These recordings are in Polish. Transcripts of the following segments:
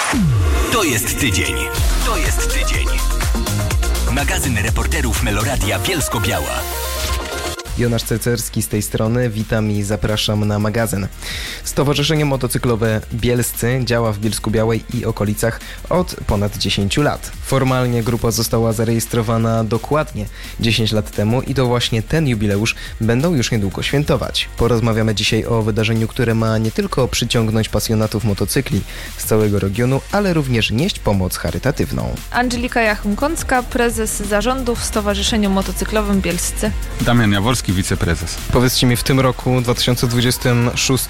To jest tydzień. To jest tydzień. Magazyn reporterów Meloradia Bielsko-Biała. Jonasz Cecerski z tej strony, witam i zapraszam na magazyn. Stowarzyszenie Motocyklowe Bielscy działa w Bielsku-Białej i okolicach od ponad 10 lat. Formalnie grupa została zarejestrowana dokładnie 10 lat temu i to właśnie ten jubileusz będą już niedługo świętować. Porozmawiamy dzisiaj o wydarzeniu, które ma nie tylko przyciągnąć pasjonatów motocykli z całego regionu, ale również nieść pomoc charytatywną. Angelika Jachym-Kącka, prezes zarządu w Stowarzyszeniu Motocyklowym Bielscy. Damian Jaworski, wiceprezes. Powiedzcie mi, w tym roku 2026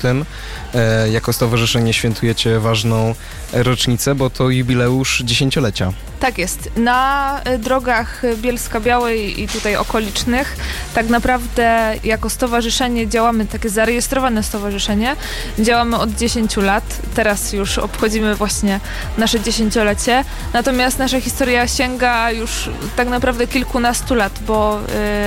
jako stowarzyszenie świętujecie ważną rocznicę, bo to jubileusz 10-lecia. Tak jest. Na drogach Bielska-Białej i tutaj okolicznych tak naprawdę jako stowarzyszenie działamy, takie zarejestrowane stowarzyszenie, działamy od 10 lat. Teraz już obchodzimy właśnie nasze 10-lecie. Natomiast nasza historia sięga już tak naprawdę kilkunastu lat, bo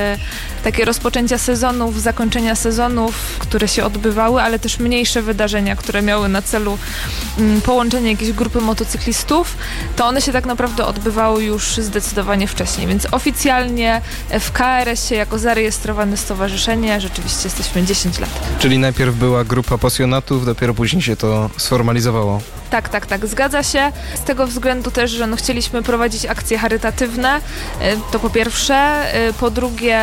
takie rozpoczęcia sezonów, zakończenia sezonów, które się odbywały, ale też mniejsze wydarzenia, które miały na celu połączenie jakiejś grupy motocyklistów, to one się tak naprawdę odbywały już zdecydowanie wcześniej, więc oficjalnie w KRS-ie jako zarejestrowane stowarzyszenie rzeczywiście jesteśmy 10 lat. Czyli najpierw była grupa pasjonatów, dopiero później się to sformalizowało. Tak, zgadza się. Z tego względu też, że chcieliśmy prowadzić akcje charytatywne, to po pierwsze. Po drugie,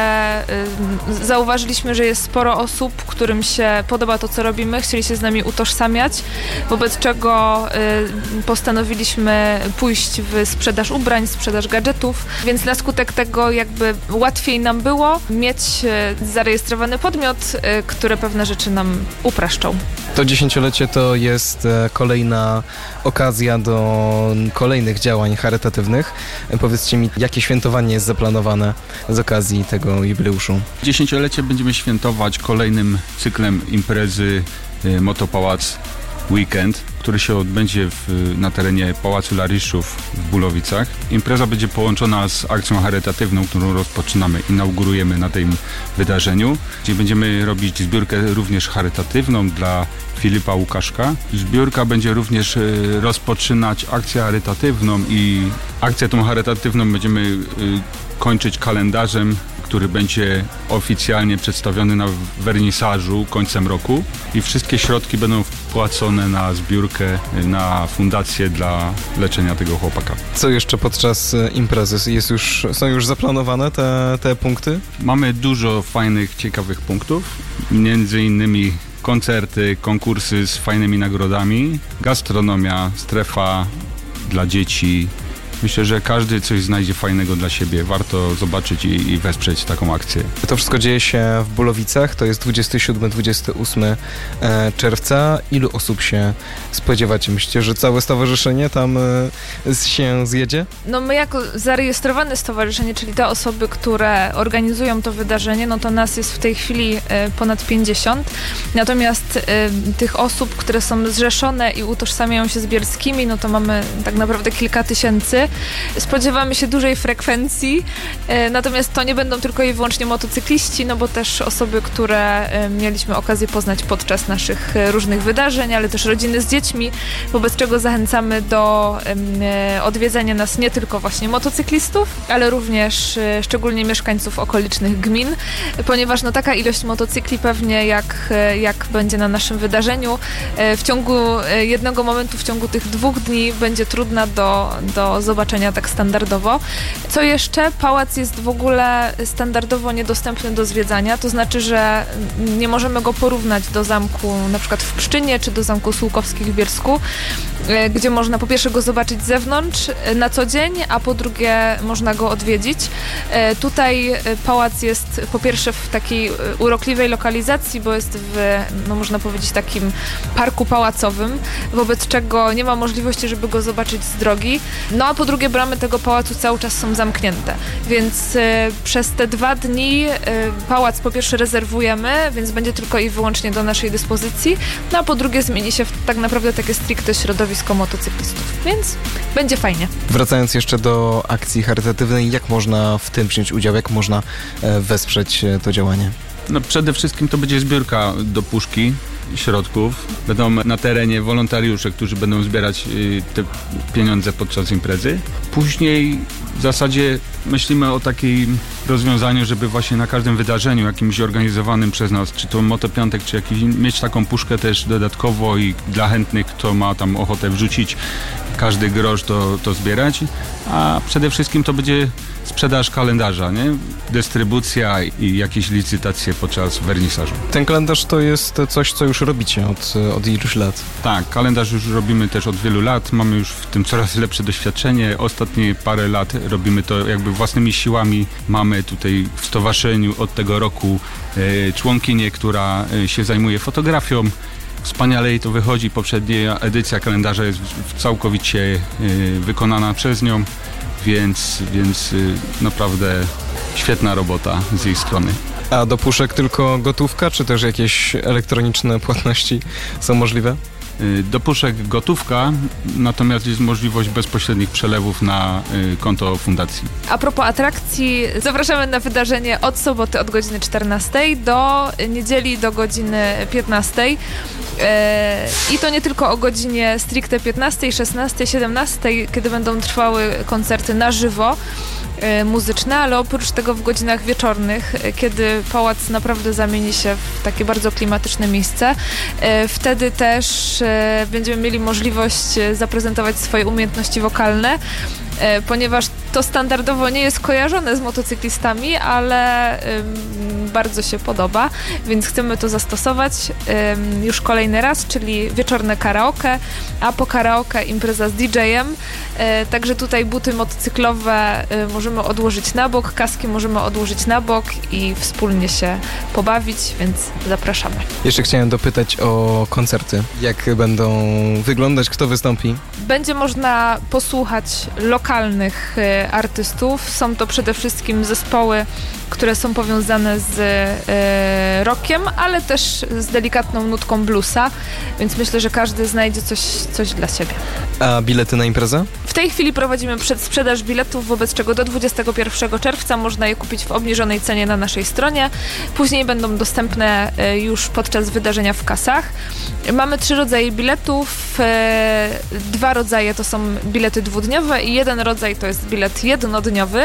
zauważyliśmy, że jest sporo osób, którym się podoba to, co robimy, chcieli się z nami utożsamiać, wobec czego postanowiliśmy pójść w sprzedaż ubrań, sprzedaż gadżetów, więc na skutek tego jakby łatwiej nam było mieć zarejestrowany podmiot, który pewne rzeczy nam upraszczą. To 10-lecie to jest kolejna okazja do kolejnych działań charytatywnych. Powiedzcie mi, jakie świętowanie jest zaplanowane z okazji tego jubileuszu? 10-lecie będziemy świętować kolejnym cyklem imprezy Motopałac Weekend, który się odbędzie na terenie Pałacu Lariszów w Bulowicach. Impreza będzie połączona z akcją charytatywną, którą rozpoczynamy, inaugurujemy na tym wydarzeniu, gdzie będziemy robić zbiórkę również charytatywną dla Filipa Łukaszka. Zbiórka będzie również rozpoczynać akcję charytatywną i akcję tą charytatywną będziemy kończyć kalendarzem, który będzie oficjalnie przedstawiony na wernisażu końcem roku i wszystkie środki będą wpłacone na zbiórkę, na fundację dla leczenia tego chłopaka. Co jeszcze podczas imprezy? Są już zaplanowane te punkty? Mamy dużo fajnych, ciekawych punktów, między innymi koncerty, konkursy z fajnymi nagrodami, gastronomia, strefa dla dzieci. Myślę, że każdy coś znajdzie fajnego dla siebie. Warto zobaczyć i wesprzeć taką akcję. To wszystko dzieje się w Bulowicach. To jest 27-28 czerwca. Ilu osób się spodziewacie? Myślicie, że całe stowarzyszenie tam się zjedzie? No my jako zarejestrowane stowarzyszenie, czyli te osoby, które organizują to wydarzenie, no to nas jest w tej chwili ponad 50. Natomiast tych osób, które są zrzeszone i utożsamiają się z bielskimi, no to mamy tak naprawdę kilka tysięcy. Spodziewamy się dużej frekwencji, natomiast to nie będą tylko i wyłącznie motocykliści, no bo też osoby, które mieliśmy okazję poznać podczas naszych różnych wydarzeń, ale też rodziny z dziećmi, wobec czego zachęcamy do odwiedzania nas nie tylko właśnie motocyklistów, ale również szczególnie mieszkańców okolicznych gmin, ponieważ no taka ilość motocykli pewnie jak będzie na naszym wydarzeniu, w ciągu jednego momentu, w ciągu tych 2 dni będzie trudna do zobaczenia tak standardowo. Co jeszcze? Pałac jest w ogóle standardowo niedostępny do zwiedzania, to znaczy, że nie możemy go porównać do zamku na przykład w Pszczynie czy do zamku Sułkowskich w Bielsku, gdzie można po pierwsze go zobaczyć z zewnątrz na co dzień, a po drugie można go odwiedzić. Tutaj pałac jest po pierwsze w takiej urokliwej lokalizacji, bo jest no można powiedzieć, takim parku pałacowym, wobec czego nie ma możliwości, żeby go zobaczyć z drogi. No a po drugie bramy tego pałacu cały czas są zamknięte, więc przez te 2 dni pałac po pierwsze rezerwujemy, więc będzie tylko i wyłącznie do naszej dyspozycji, no a po drugie zmieni się w tak naprawdę takie stricte środowisko motocyklistów, więc będzie fajnie. Wracając jeszcze do akcji charytatywnej, jak można w tym wziąć udział, jak można wesprzeć to działanie? No przede wszystkim to będzie zbiórka do puszki środków. Będą na terenie wolontariusze, którzy będą zbierać te pieniądze podczas imprezy. Później w zasadzie myślimy o takim rozwiązaniu, żeby właśnie na każdym wydarzeniu jakimś organizowanym przez nas, czy to Motopiątek, czy jakiś, mieć taką puszkę też dodatkowo i dla chętnych, kto ma tam ochotę wrzucić każdy grosz, to zbierać. A przede wszystkim to będzie sprzedaż kalendarza, nie? Dystrybucja i jakieś licytacje podczas wernisażu. Ten kalendarz to jest coś, co już robicie od iluś lat. Tak, kalendarz już robimy też od wielu lat. Mamy już w tym coraz lepsze doświadczenie. Ostatnie parę lat robimy to jakby własnymi siłami. Mamy tutaj w stowarzyszeniu od tego roku członkinię, która się zajmuje fotografią. Wspaniale jej to wychodzi. Poprzednia edycja kalendarza jest całkowicie wykonana przez nią, więc naprawdę świetna robota z jej strony. A do puszek tylko gotówka, czy też jakieś elektroniczne płatności są możliwe? Do puszek gotówka, natomiast jest możliwość bezpośrednich przelewów na konto fundacji. A propos atrakcji, zapraszamy na wydarzenie od soboty od godziny 14 do niedzieli do godziny 15. I to nie tylko o godzinie stricte 15, 16, 17, kiedy będą trwały koncerty na żywo muzyczne, ale oprócz tego w godzinach wieczornych, kiedy pałac naprawdę zamieni się w takie bardzo klimatyczne miejsce, wtedy też będziemy mieli możliwość zaprezentować swoje umiejętności wokalne, ponieważ to standardowo nie jest kojarzone z motocyklistami, ale bardzo się podoba, więc chcemy to zastosować już kolejny raz, czyli wieczorne karaoke, a po karaoke impreza z DJ-em. Także tutaj buty motocyklowe możemy odłożyć na bok, kaski możemy odłożyć na bok i wspólnie się pobawić, więc zapraszamy. Jeszcze chciałem dopytać o koncerty. Jak będą wyglądać, kto wystąpi? Będzie można posłuchać lokalnych artystów. Są to przede wszystkim zespoły, które są powiązane z rockiem, ale też z delikatną nutką bluesa, więc myślę, że każdy znajdzie coś dla siebie. A bilety na imprezę? W tej chwili prowadzimy przedsprzedaż biletów, wobec czego do 21 czerwca można je kupić w obniżonej cenie na naszej stronie. Później będą dostępne już podczas wydarzenia w kasach. Mamy 3 rodzaje biletów. 2 rodzaje to są bilety dwudniowe i 1 rodzaj to jest bilet jednodniowy.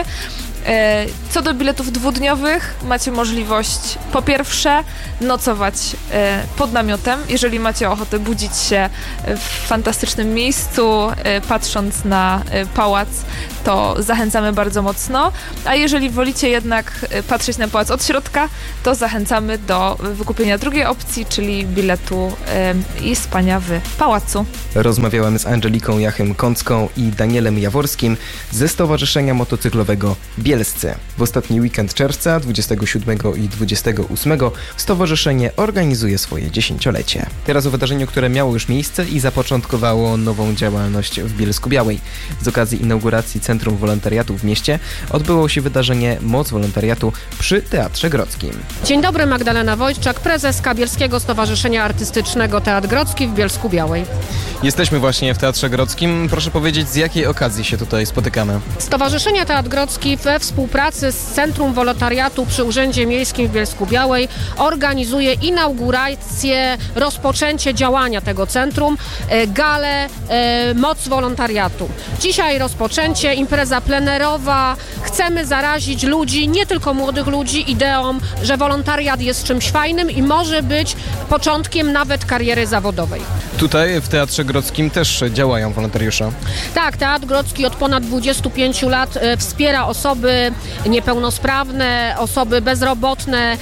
Co do biletów dwudniowych, macie możliwość po pierwsze nocować pod namiotem, jeżeli macie ochotę budzić się w fantastycznym miejscu, patrząc na pałac, to zachęcamy bardzo mocno, a jeżeli wolicie jednak patrzeć na pałac od środka, to zachęcamy do wykupienia drugiej opcji, czyli biletu i spania w pałacu. Rozmawiałem z Angeliką Jachem-Kącką i Danielem Jaworskim ze Stowarzyszenia Motocyklowego Bielscy. W ostatni weekend czerwca, 27 i 28, stowarzyszenie organizuje swoje 10-lecie. Teraz o wydarzeniu, które miało już miejsce i zapoczątkowało nową działalność w Bielsku-Białej. Z okazji inauguracji Centrum Wolontariatu w mieście odbyło się wydarzenie Moc Wolontariatu przy Teatrze Grodzkim. Dzień dobry, Magdalena Wojtczak, prezeska Bielskiego Stowarzyszenia Artystycznego Teatr Grodzki w Bielsku-Białej. Jesteśmy właśnie w Teatrze Grodzkim. Proszę powiedzieć, z jakiej okazji się tutaj spotykamy? Stowarzyszenie Teatr Grodzki we współpracy z Centrum Wolontariatu przy Urzędzie Miejskim w Bielsku-Białej organizuje inaugurację, rozpoczęcie działania tego centrum, galę Moc Wolontariatu. Dzisiaj rozpoczęcie, impreza plenerowa. Chcemy zarazić ludzi, nie tylko młodych ludzi, ideą, że wolontariat jest czymś fajnym i może być początkiem nawet kariery zawodowej. Tutaj w Teatrze Grodzkim też działają wolontariusze. Tak, Teatr Grodzki od ponad 25 lat wspiera osoby niepełnosprawne, osoby bezrobotne,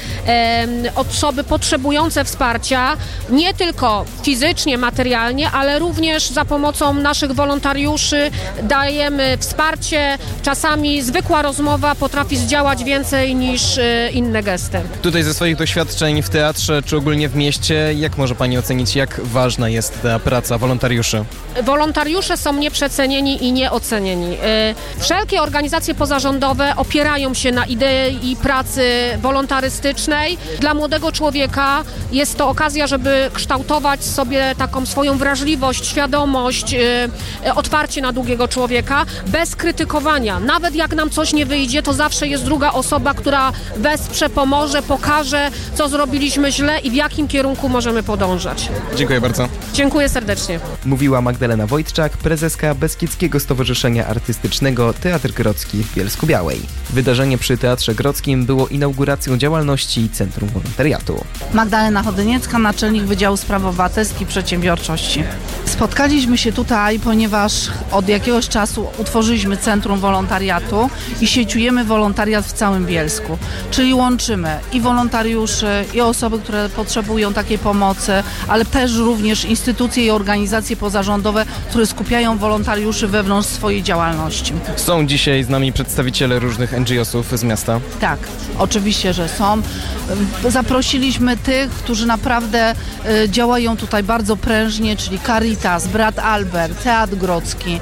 osoby potrzebujące wsparcia, nie tylko fizycznie, materialnie, ale również za pomocą naszych wolontariuszy dajemy wsparcie. Czasami zwykła rozmowa potrafi zdziałać więcej niż inne gesty. Tutaj ze swoich doświadczeń w teatrze, czy ogólnie w mieście, jak może Pani ocenić, jak ważna jest ta praca wolontariuszy? Wolontariusze są nieprzecenieni i nieocenieni. Wszelkie organizacje pozarządowe pozarządowe opierają się na idei pracy wolontarystycznej. Dla młodego człowieka jest to okazja, żeby kształtować sobie taką swoją wrażliwość, świadomość, otwarcie na drugiego człowieka, bez krytykowania. Nawet jak nam coś nie wyjdzie, to zawsze jest druga osoba, która wesprze, pomoże, pokaże, co zrobiliśmy źle i w jakim kierunku możemy podążać. Dziękuję bardzo. Dziękuję serdecznie. Mówiła Magdalena Wojtczak, prezeska Beskidzkiego Stowarzyszenia Artystycznego Teatr Grodzki w Bielsku-Białej. Wydarzenie przy Teatrze Grodzkim było inauguracją działalności Centrum Wolontariatu. Magdalena Chodyniecka, naczelnik Wydziału Spraw Obywatelskich i Przedsiębiorczości. Spotkaliśmy się tutaj, ponieważ od jakiegoś czasu utworzyliśmy Centrum Wolontariatu i sieciujemy wolontariat w całym Bielsku. Czyli łączymy i wolontariuszy, i osoby, które potrzebują takiej pomocy, ale też również instytucje i organizacje pozarządowe, które skupiają wolontariuszy wewnątrz swojej działalności. Są dzisiaj z nami przedstawiciele różnych NGO-sów z miasta. Tak, oczywiście, że są. Zaprosiliśmy tych, którzy naprawdę działają tutaj bardzo prężnie, czyli Caritas, Brat Albert, Teatr Grodzki.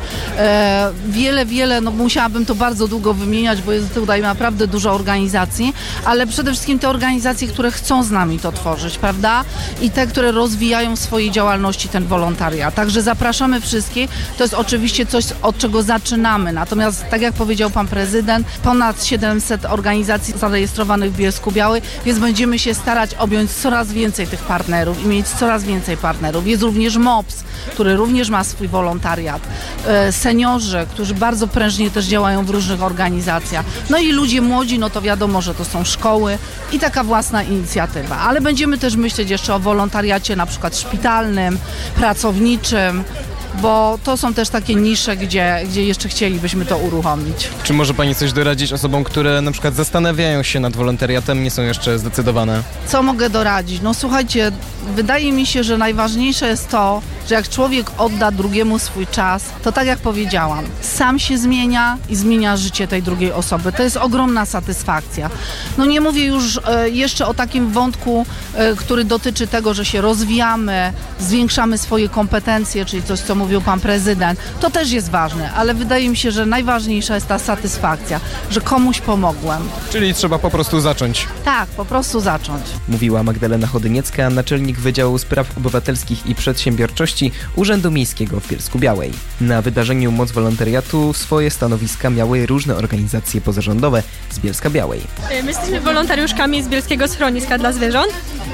Wiele, no musiałabym to bardzo długo wymieniać, bo jest tutaj naprawdę dużo organizacji, ale przede wszystkim te organizacje, które chcą z nami to tworzyć, prawda? I te, które rozwijają w swojej działalności ten wolontariat. Także zapraszamy wszystkich. To jest oczywiście coś, od czego zaczynamy. Natomiast, tak jak powiedział pan prezydent, ponad 700 organizacji zarejestrowanych w Bielsku-Białej, więc będziemy się starać objąć coraz więcej tych partnerów i mieć coraz więcej partnerów. Jest również MOPS, który również ma swój wolontariat. Seniorzy, którzy bardzo prężnie też działają w różnych organizacjach. No i ludzie młodzi, no to wiadomo, że to są szkoły i taka własna inicjatywa. Ale będziemy też myśleć jeszcze o wolontariacie na przykład szpitalnym, pracowniczym, bo to są też takie nisze, gdzie jeszcze chcielibyśmy to uruchomić. Czy może pani coś doradzić osobom, które na przykład zastanawiają się nad wolontariatem, nie są jeszcze zdecydowane? Co mogę doradzić? No słuchajcie, wydaje mi się, że najważniejsze jest to, że jak człowiek odda drugiemu swój czas, to tak jak powiedziałam, sam się zmienia i zmienia życie tej drugiej osoby. To jest ogromna satysfakcja. No nie mówię już jeszcze o takim wątku, który dotyczy tego, że się rozwijamy, zwiększamy swoje kompetencje, czyli coś, co mówił pan prezydent. To też jest ważne, ale wydaje mi się, że najważniejsza jest ta satysfakcja, że komuś pomogłem. Czyli trzeba po prostu zacząć. Tak, po prostu zacząć. Mówiła Magdalena Chodyniecka, naczelnik Wydziału Spraw Obywatelskich i Przedsiębiorczości Urzędu Miejskiego w Bielsku-Białej. Na wydarzeniu Moc Wolontariatu swoje stanowiska miały różne organizacje pozarządowe z Bielska-Białej. My jesteśmy wolontariuszkami z Bielskiego Schroniska dla Zwierząt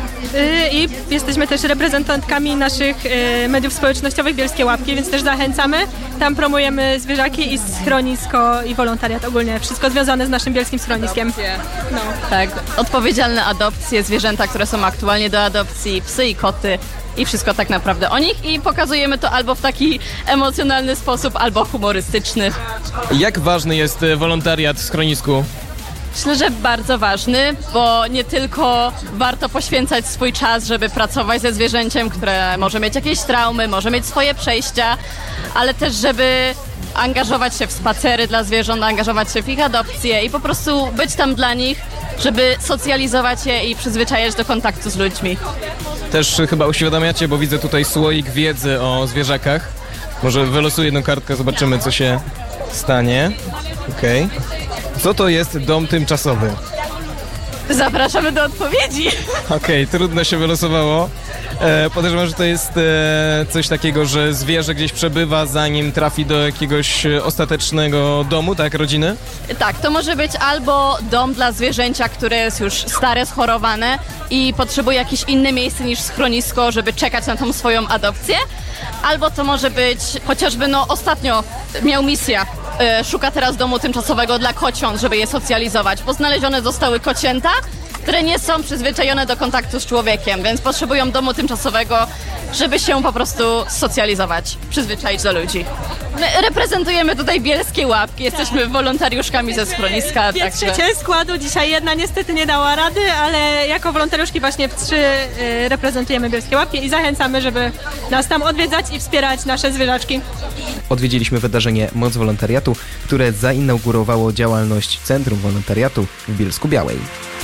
i jesteśmy też reprezentantkami naszych mediów społecznościowych Bielskie Łapki, więc też zachęcamy. Tam promujemy zwierzaki i schronisko i wolontariat ogólnie. Wszystko związane z naszym bielskim schroniskiem. No. Tak, odpowiedzialne adopcje, zwierzęta, które są aktualnie do adopcji, psy i koty. I wszystko tak naprawdę o nich i pokazujemy to albo w taki emocjonalny sposób, albo humorystyczny. Jak ważny jest wolontariat w schronisku? Myślę, że bardzo ważny, bo nie tylko warto poświęcać swój czas, żeby pracować ze zwierzęciem, które może mieć jakieś traumy, może mieć swoje przejścia, ale też żeby angażować się w spacery dla zwierząt, angażować się w ich adopcje i po prostu być tam dla nich, żeby socjalizować je i przyzwyczajać do kontaktu z ludźmi. Też chyba uświadamiacie, bo widzę tutaj słoik wiedzy o zwierzakach. Może wylosuję jedną kartkę, zobaczymy, co się stanie. Okej. Co to jest dom tymczasowy? Zapraszamy do odpowiedzi. Okej, trudno się wylosowało. Podejrzewam, że to jest coś takiego, że zwierzę gdzieś przebywa, zanim trafi do jakiegoś ostatecznego domu, tak, rodziny? Tak, to może być albo dom dla zwierzęcia, które jest już stare, schorowane i potrzebuje jakieś inne miejsce niż schronisko, żeby czekać na tą swoją adopcję, albo to może być chociażby, ostatnio miał misję. Szuka teraz domu tymczasowego dla kociąt, żeby je socjalizować, bo znalezione zostały kocięta, które nie są przyzwyczajone do kontaktu z człowiekiem, więc potrzebują domu tymczasowego, żeby się po prostu socjalizować, przyzwyczaić do ludzi. My reprezentujemy tutaj Bielskie Łapki, jesteśmy wolontariuszkami ze schroniska. Trzecie składu, dzisiaj jedna niestety nie dała rady, ale jako wolontariuszki właśnie 3 reprezentujemy Bielskie Łapki i zachęcamy, żeby nas tam odwiedzać i wspierać nasze zwierzaczki. Odwiedziliśmy wydarzenie Moc Wolontariatu, które zainaugurowało działalność Centrum Wolontariatu w Bielsku-Białej.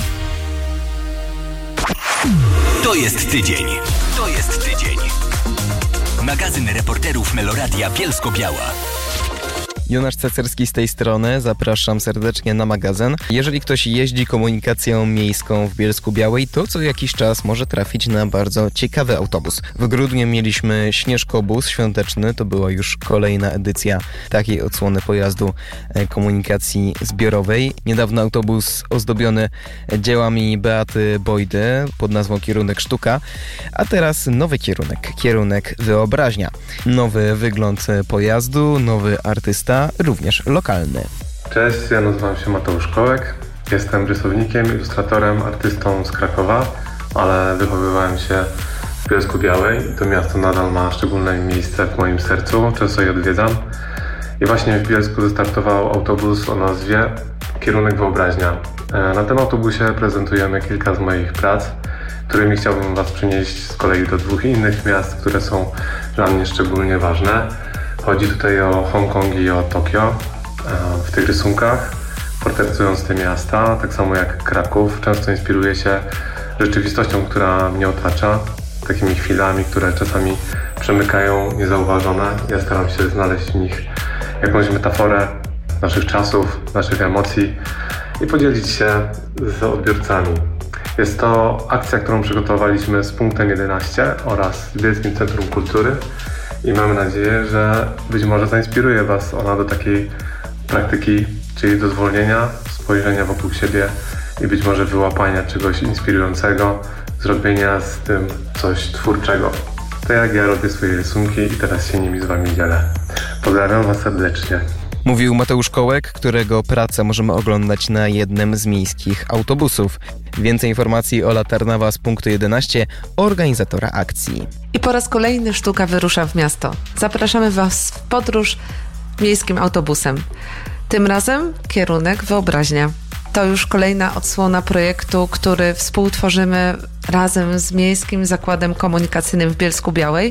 To jest tydzień. To jest tydzień. Magazyn reporterów Meloradia Bielsko-Biała. Jonasz Cecerski z tej strony, zapraszam serdecznie na magazyn. Jeżeli ktoś jeździ komunikacją miejską w Bielsku-Białej, to co jakiś czas może trafić na bardzo ciekawy autobus. W grudniu mieliśmy Śnieżkobus świąteczny, to była już kolejna edycja takiej odsłony pojazdu komunikacji zbiorowej. Niedawno autobus ozdobiony dziełami Beaty Bojdy pod nazwą Kierunek Sztuka, a teraz nowy kierunek Wyobraźnia. Nowy wygląd pojazdu, nowy artysta, również lokalny. Cześć, ja nazywam się Mateusz Kołek. Jestem rysownikiem, ilustratorem, artystą z Krakowa, ale wychowywałem się w Bielsku-Białej. To miasto nadal ma szczególne miejsce w moim sercu, często je odwiedzam. I właśnie w Bielsku wystartował autobus o nazwie Kierunek Wyobraźnia. Na tym autobusie prezentujemy kilka z moich prac, którymi chciałbym Was przynieść z kolei do 2 innych miast, które są dla mnie szczególnie ważne. Chodzi tutaj o Hongkong i o Tokio. W tych rysunkach, portretując te miasta, tak samo jak Kraków, często inspiruję się rzeczywistością, która mnie otacza, takimi chwilami, które czasami przemykają niezauważone. Ja staram się znaleźć w nich jakąś metaforę naszych czasów, naszych emocji i podzielić się z odbiorcami. Jest to akcja, którą przygotowaliśmy z Punktem 11 oraz Bielskim Centrum Kultury i mamy nadzieję, że być może zainspiruje Was ona do takiej praktyki, czyli do zwolnienia, spojrzenia wokół siebie i być może wyłapania czegoś inspirującego, zrobienia z tym coś twórczego. To jak ja robię swoje rysunki i teraz się nimi z Wami dzielę. Pozdrawiam Was serdecznie. Mówił Mateusz Kołek, którego pracę możemy oglądać na jednym z miejskich autobusów. Więcej informacji o Latarnawa z Punktu 11, organizatora akcji. I po raz kolejny sztuka wyrusza w miasto. Zapraszamy Was w podróż miejskim autobusem. Tym razem kierunek Wyobraźnia. To już kolejna odsłona projektu, który współtworzymy razem z Miejskim Zakładem Komunikacyjnym w Bielsku-Białej.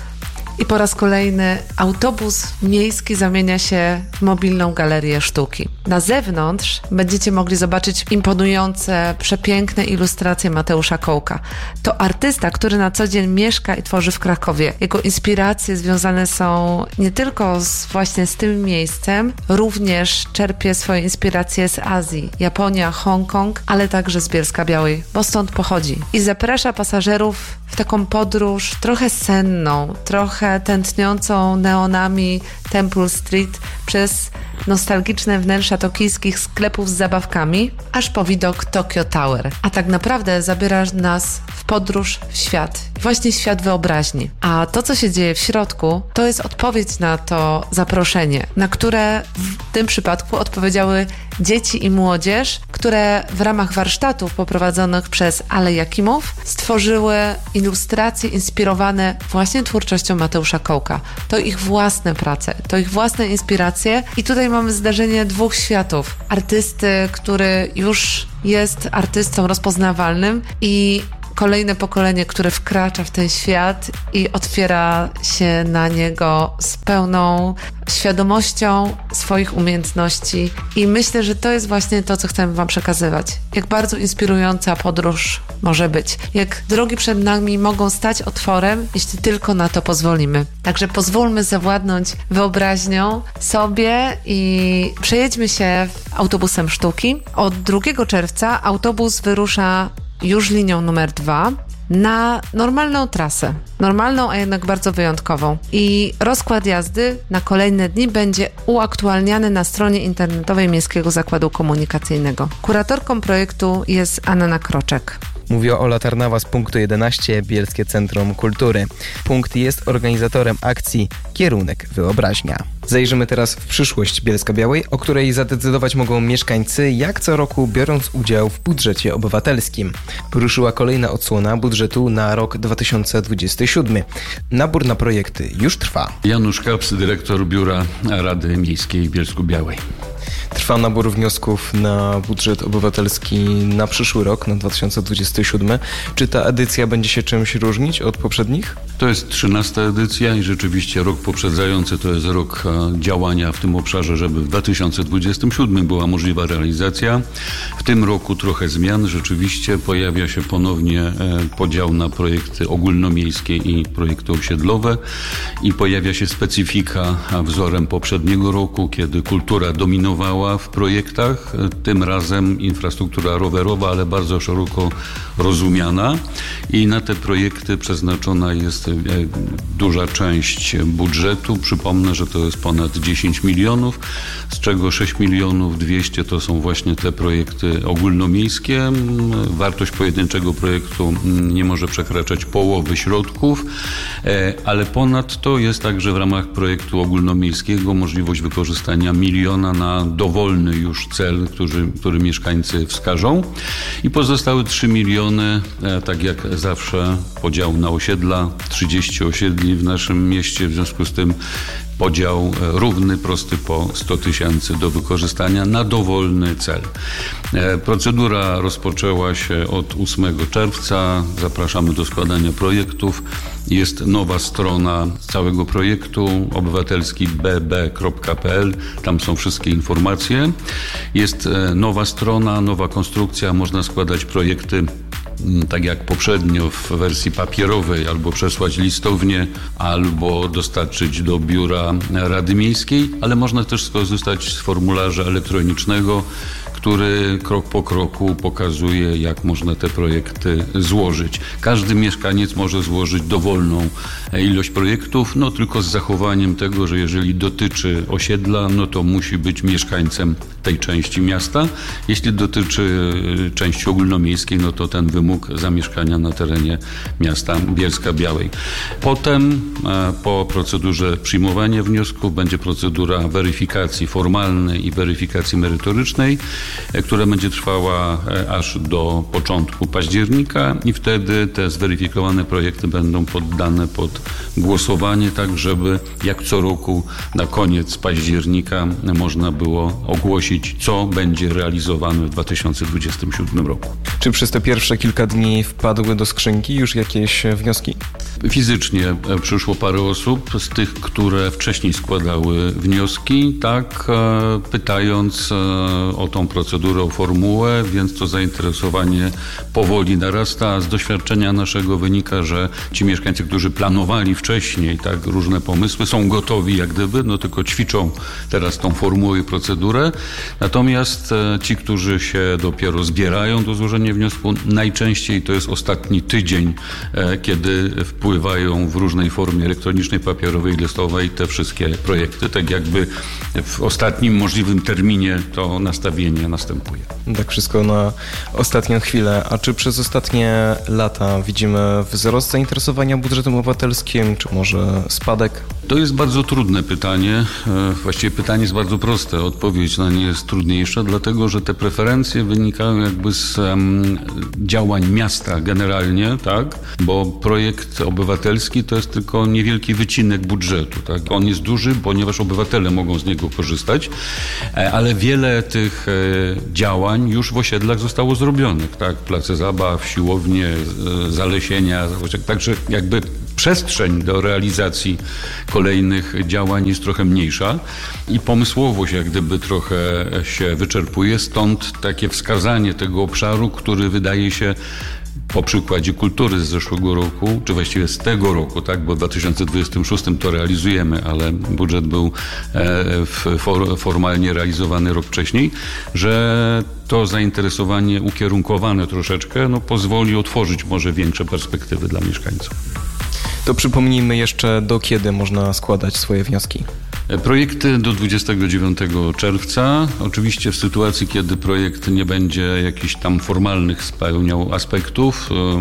I po raz kolejny autobus miejski zamienia się w mobilną galerię sztuki. Na zewnątrz będziecie mogli zobaczyć imponujące, przepiękne ilustracje Mateusza Kołka. To artysta, który na co dzień mieszka i tworzy w Krakowie. Jego inspiracje związane są nie tylko właśnie z tym miejscem, również czerpie swoje inspiracje z Azji, Japonia, Hongkong, ale także z Bielska-Białej, bo stąd pochodzi. I zaprasza pasażerów w taką podróż trochę senną, trochę tętniącą neonami Temple Street przez nostalgiczne wnętrza tokijskich sklepów z zabawkami, aż po widok Tokyo Tower. A tak naprawdę zabiera nas w podróż w świat. Właśnie świat wyobraźni. A to, co się dzieje w środku, to jest odpowiedź na to zaproszenie, na które w tym przypadku odpowiedziały dzieci i młodzież, które w ramach warsztatów poprowadzonych przez Ale Jakimów stworzyły ilustracje inspirowane właśnie twórczością Mateusza Kołka. To ich własne prace, to ich własne inspiracje i tutaj mamy zdarzenie 2 światów. Artysty, który już jest artystą rozpoznawalnym i kolejne pokolenie, które wkracza w ten świat i otwiera się na niego z pełną świadomością swoich umiejętności. I myślę, że to jest właśnie to, co chcemy Wam przekazywać. Jak bardzo inspirująca podróż może być. Jak drogi przed nami mogą stać otworem, jeśli tylko na to pozwolimy. Także pozwólmy zawładnąć wyobraźnią sobie i przejedźmy się autobusem sztuki. Od 2 czerwca autobus wyrusza już linią numer 2 na normalną trasę. Normalną, a jednak bardzo wyjątkową. I rozkład jazdy na kolejne dni będzie uaktualniany na stronie internetowej Miejskiego Zakładu Komunikacyjnego. Kuratorką projektu jest Anna Kroczek. Mówi Ola Tarnawa z Punktu 11, Bielskie Centrum Kultury. Punkt jest organizatorem akcji Kierunek Wyobraźnia. Zajrzymy teraz w przyszłość Bielska-Białej, o której zadecydować mogą mieszkańcy, jak co roku biorąc udział w budżecie obywatelskim. Ruszyła kolejna odsłona budżetu na rok 2027. Nabór na projekty już trwa. Janusz Kaps, dyrektor Biura Rady Miejskiej w Bielsku-Białej. Trwa Trwa nabór wniosków na budżet obywatelski na przyszły rok, na 2027. Czy ta edycja będzie się czymś różnić od poprzednich? To jest 13. edycja i rzeczywiście rok poprzedzający to jest rok działania w tym obszarze, żeby w 2027 była możliwa realizacja. W tym roku trochę zmian. Rzeczywiście pojawia się ponownie podział na projekty ogólnomiejskie i projekty osiedlowe i pojawia się specyfika wzorem poprzedniego roku, kiedy kultura dominowała w projektach. Tym razem infrastruktura rowerowa, ale bardzo szeroko rozumiana i na te projekty przeznaczona jest duża część budżetu. Przypomnę, że to jest ponad 10 milionów, z czego 6 milionów 200 to są właśnie te projekty ogólnomiejskie. Wartość pojedynczego projektu nie może przekraczać połowy środków, ale ponadto jest także w ramach projektu ogólnomiejskiego możliwość wykorzystania 1 miliona na dowolny już cel, który mieszkańcy wskażą i pozostałe 3 miliony, tak jak zawsze podział na osiedla, 30 osiedli w naszym mieście, w związku z tym podział równy, prosty po 100 tysięcy do wykorzystania na dowolny cel. Procedura rozpoczęła się od 8 czerwca. Zapraszamy do składania projektów. Jest nowa strona całego projektu, obywatelski bb.pl. Tam są wszystkie informacje. Jest nowa strona, nowa konstrukcja. Można składać projekty tak jak poprzednio w wersji papierowej, albo przesłać listownie, albo dostarczyć do biura Rady Miejskiej, ale można też skorzystać z formularza elektronicznego, który krok po kroku pokazuje, jak można te projekty złożyć. Każdy mieszkaniec może złożyć dowolną ilość projektów, no tylko z zachowaniem tego, że jeżeli dotyczy osiedla, no to musi być mieszkańcem tej części miasta. Jeśli dotyczy części ogólnomiejskiej, no to ten wymóg zamieszkania na terenie miasta Bielska-Białej. Potem po procedurze przyjmowania wniosków będzie procedura weryfikacji formalnej i weryfikacji merytorycznej, która będzie trwała aż do początku października i wtedy te zweryfikowane projekty będą poddane pod głosowanie, tak żeby jak co roku na koniec października można było ogłosić, co będzie realizowane w 2027 roku. Czy przez te pierwsze kilka dni wpadły do skrzynki już jakieś wnioski? Fizycznie przyszło parę osób z tych, które wcześniej składały wnioski, tak, pytając o tą procedurę, o formułę, więc to zainteresowanie powoli narasta. Z doświadczenia naszego wynika, że ci mieszkańcy, którzy planowali wcześniej tak różne pomysły, są gotowi jak gdyby, no tylko ćwiczą teraz tą formułę i procedurę. Natomiast ci, którzy się dopiero zbierają do złożenia wniosku, najczęściej to jest ostatni tydzień, kiedy wpływają w różnej formie elektronicznej, papierowej, listowej te wszystkie projekty. Tak jakby w ostatnim możliwym terminie to nastawienie następuje. Tak wszystko na ostatnią chwilę. A czy przez ostatnie lata widzimy wzrost zainteresowania budżetem obywatelskim, czy może spadek? To jest bardzo trudne pytanie. Właściwie pytanie jest bardzo proste. Odpowiedź na nie jest trudniejsza, dlatego że te preferencje wynikają jakby z działań miasta generalnie, tak? Bo projekt obywatelski to jest tylko niewielki wycinek budżetu, tak? On jest duży, ponieważ obywatele mogą z niego korzystać, ale wiele tych działań już w osiedlach zostało zrobionych, tak? Place zabaw, siłownie, zalesienia, także jakby przestrzeń do realizacji kolejnych działań jest trochę mniejsza i pomysłowość jak gdyby trochę się wyczerpuje, stąd takie wskazanie tego obszaru, który wydaje się po przykładzie kultury z zeszłego roku, czy właściwie z tego roku, tak, bo w 2026 to realizujemy, ale budżet był formalnie realizowany rok wcześniej, że to zainteresowanie ukierunkowane troszeczkę pozwoli otworzyć może większe perspektywy dla mieszkańców. To przypomnijmy jeszcze, do kiedy można składać swoje wnioski. Projekty do 29 czerwca. Oczywiście w sytuacji, kiedy projekt nie będzie jakichś tam formalnych spełniał aspektów,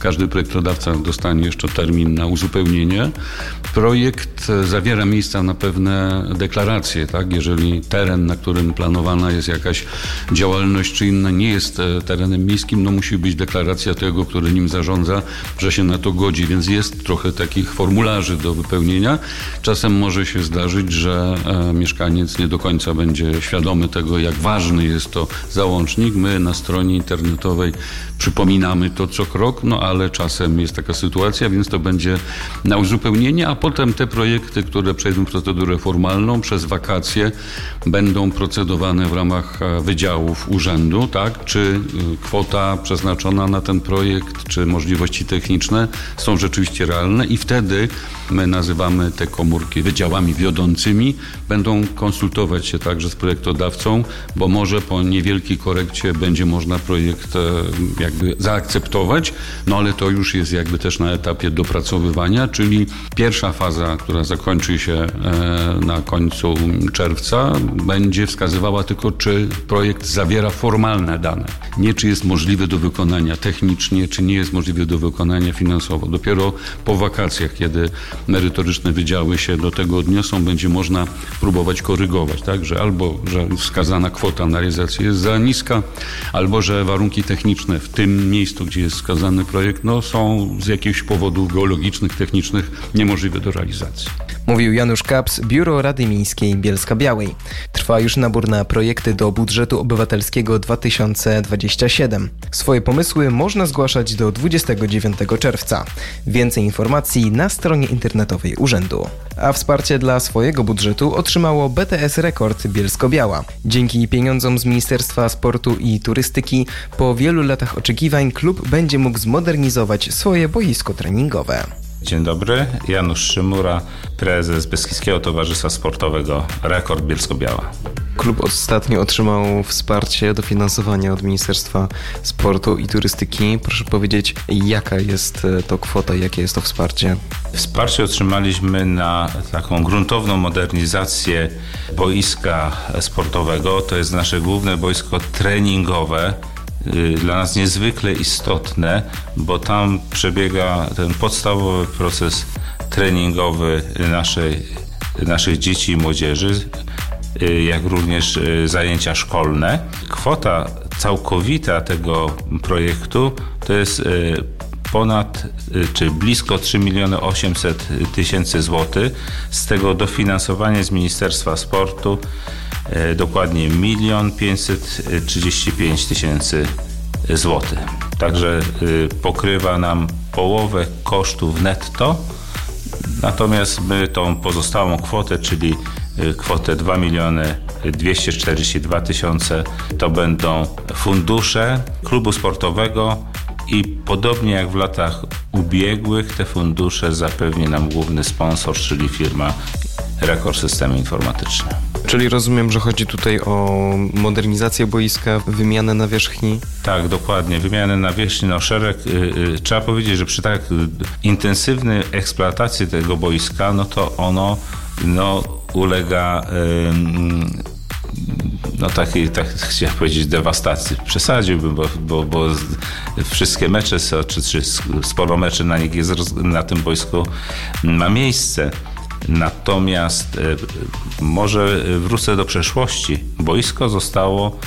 każdy projektodawca dostanie jeszcze termin na uzupełnienie. Projekt zawiera miejsca na pewne deklaracje, tak? Jeżeli teren, na którym planowana jest jakaś działalność czy inna, nie jest terenem miejskim, no musi być deklaracja tego, który nim zarządza, że się na to godzi, więc jest trochę takich formularzy do wypełnienia. Czasem może się zdarzyć, że mieszkaniec nie do końca będzie świadomy tego, jak ważny jest to załącznik. My na stronie internetowej przypominamy to co krok, no ale czasem jest taka sytuacja, więc to będzie na uzupełnienie, a potem te projekty, które przejdą procedurę formalną, przez wakacje będą procedowane w ramach wydziałów urzędu, tak? Czy kwota przeznaczona na ten projekt, czy możliwości techniczne są rzeczywiście realne i wtedy my nazywamy te komórki wydziałami wiodącymi, będą konsultować się także z projektodawcą, bo może po niewielkiej korekcie będzie można projekt jakby zaakceptować, no ale to już jest jakby też na etapie dopracowywania, czyli pierwsza faza, która zakończy się na końcu czerwca, będzie wskazywała tylko, czy projekt zawiera formalne dane. Nie czy jest możliwy do wykonania technicznie, czy nie jest możliwy do wykonania finansowo. Dopiero po wakacjach, kiedy merytoryczne wydziały się do tego odniosą, będzie można próbować korygować, tak? Że albo, że wskazana kwota na realizację jest za niska, albo, że warunki techniczne w tym miejscu, gdzie jest wskazany projekt, no są z jakichś powodów geologicznych, technicznych niemożliwe do realizacji. Mówił Janusz Kaps, Biuro Rady Miejskiej Bielska-Białej. Trwa już nabór na projekty do budżetu obywatelskiego 2027. Swoje pomysły można zgłaszać do 29 czerwca. Więcej informacji na stronie internetowej urzędu. A wsparcie dla swojego budżetu otrzymało BTS Rekord Bielsko-Biała. Dzięki pieniądzom z Ministerstwa Sportu i Turystyki po wielu latach oczekiwań klub będzie mógł zmodernizować swoje boisko treningowe. Dzień dobry, Janusz Szymura, prezes Beskidzkiego Towarzystwa Sportowego Rekord Bielsko-Biała. Klub ostatnio otrzymał wsparcie, dofinansowanie od Ministerstwa Sportu i Turystyki. Proszę powiedzieć, jaka jest to kwota, jakie jest to wsparcie? Wsparcie otrzymaliśmy na taką gruntowną modernizację boiska sportowego. To jest nasze główne boisko treningowe. Dla nas niezwykle istotne, bo tam przebiega ten podstawowy proces treningowy naszych dzieci i młodzieży, jak również zajęcia szkolne. Kwota całkowita tego projektu to jest blisko 3 800 000 złotych. Z tego dofinansowanie z Ministerstwa Sportu dokładnie 1 535 000 złotych. Także pokrywa nam połowę kosztów netto, natomiast my tą pozostałą kwotę, czyli kwotę 2 242 000, to będą fundusze klubu sportowego i podobnie jak w latach ubiegłych te fundusze zapewni nam główny sponsor, czyli firma Rekord Systemy Informatyczne. Czyli rozumiem, że chodzi tutaj o modernizację boiska, wymianę nawierzchni? Tak, dokładnie. Wymianę nawierzchni, trzeba powiedzieć, że przy tak intensywnej eksploatacji tego boiska, no to ono ulega chciałem powiedzieć dewastacji. Przesadziłbym, bo wszystkie mecze, czy sporo meczy na tym boisku ma miejsce. Natomiast może wrócę do przeszłości. Boisko zostało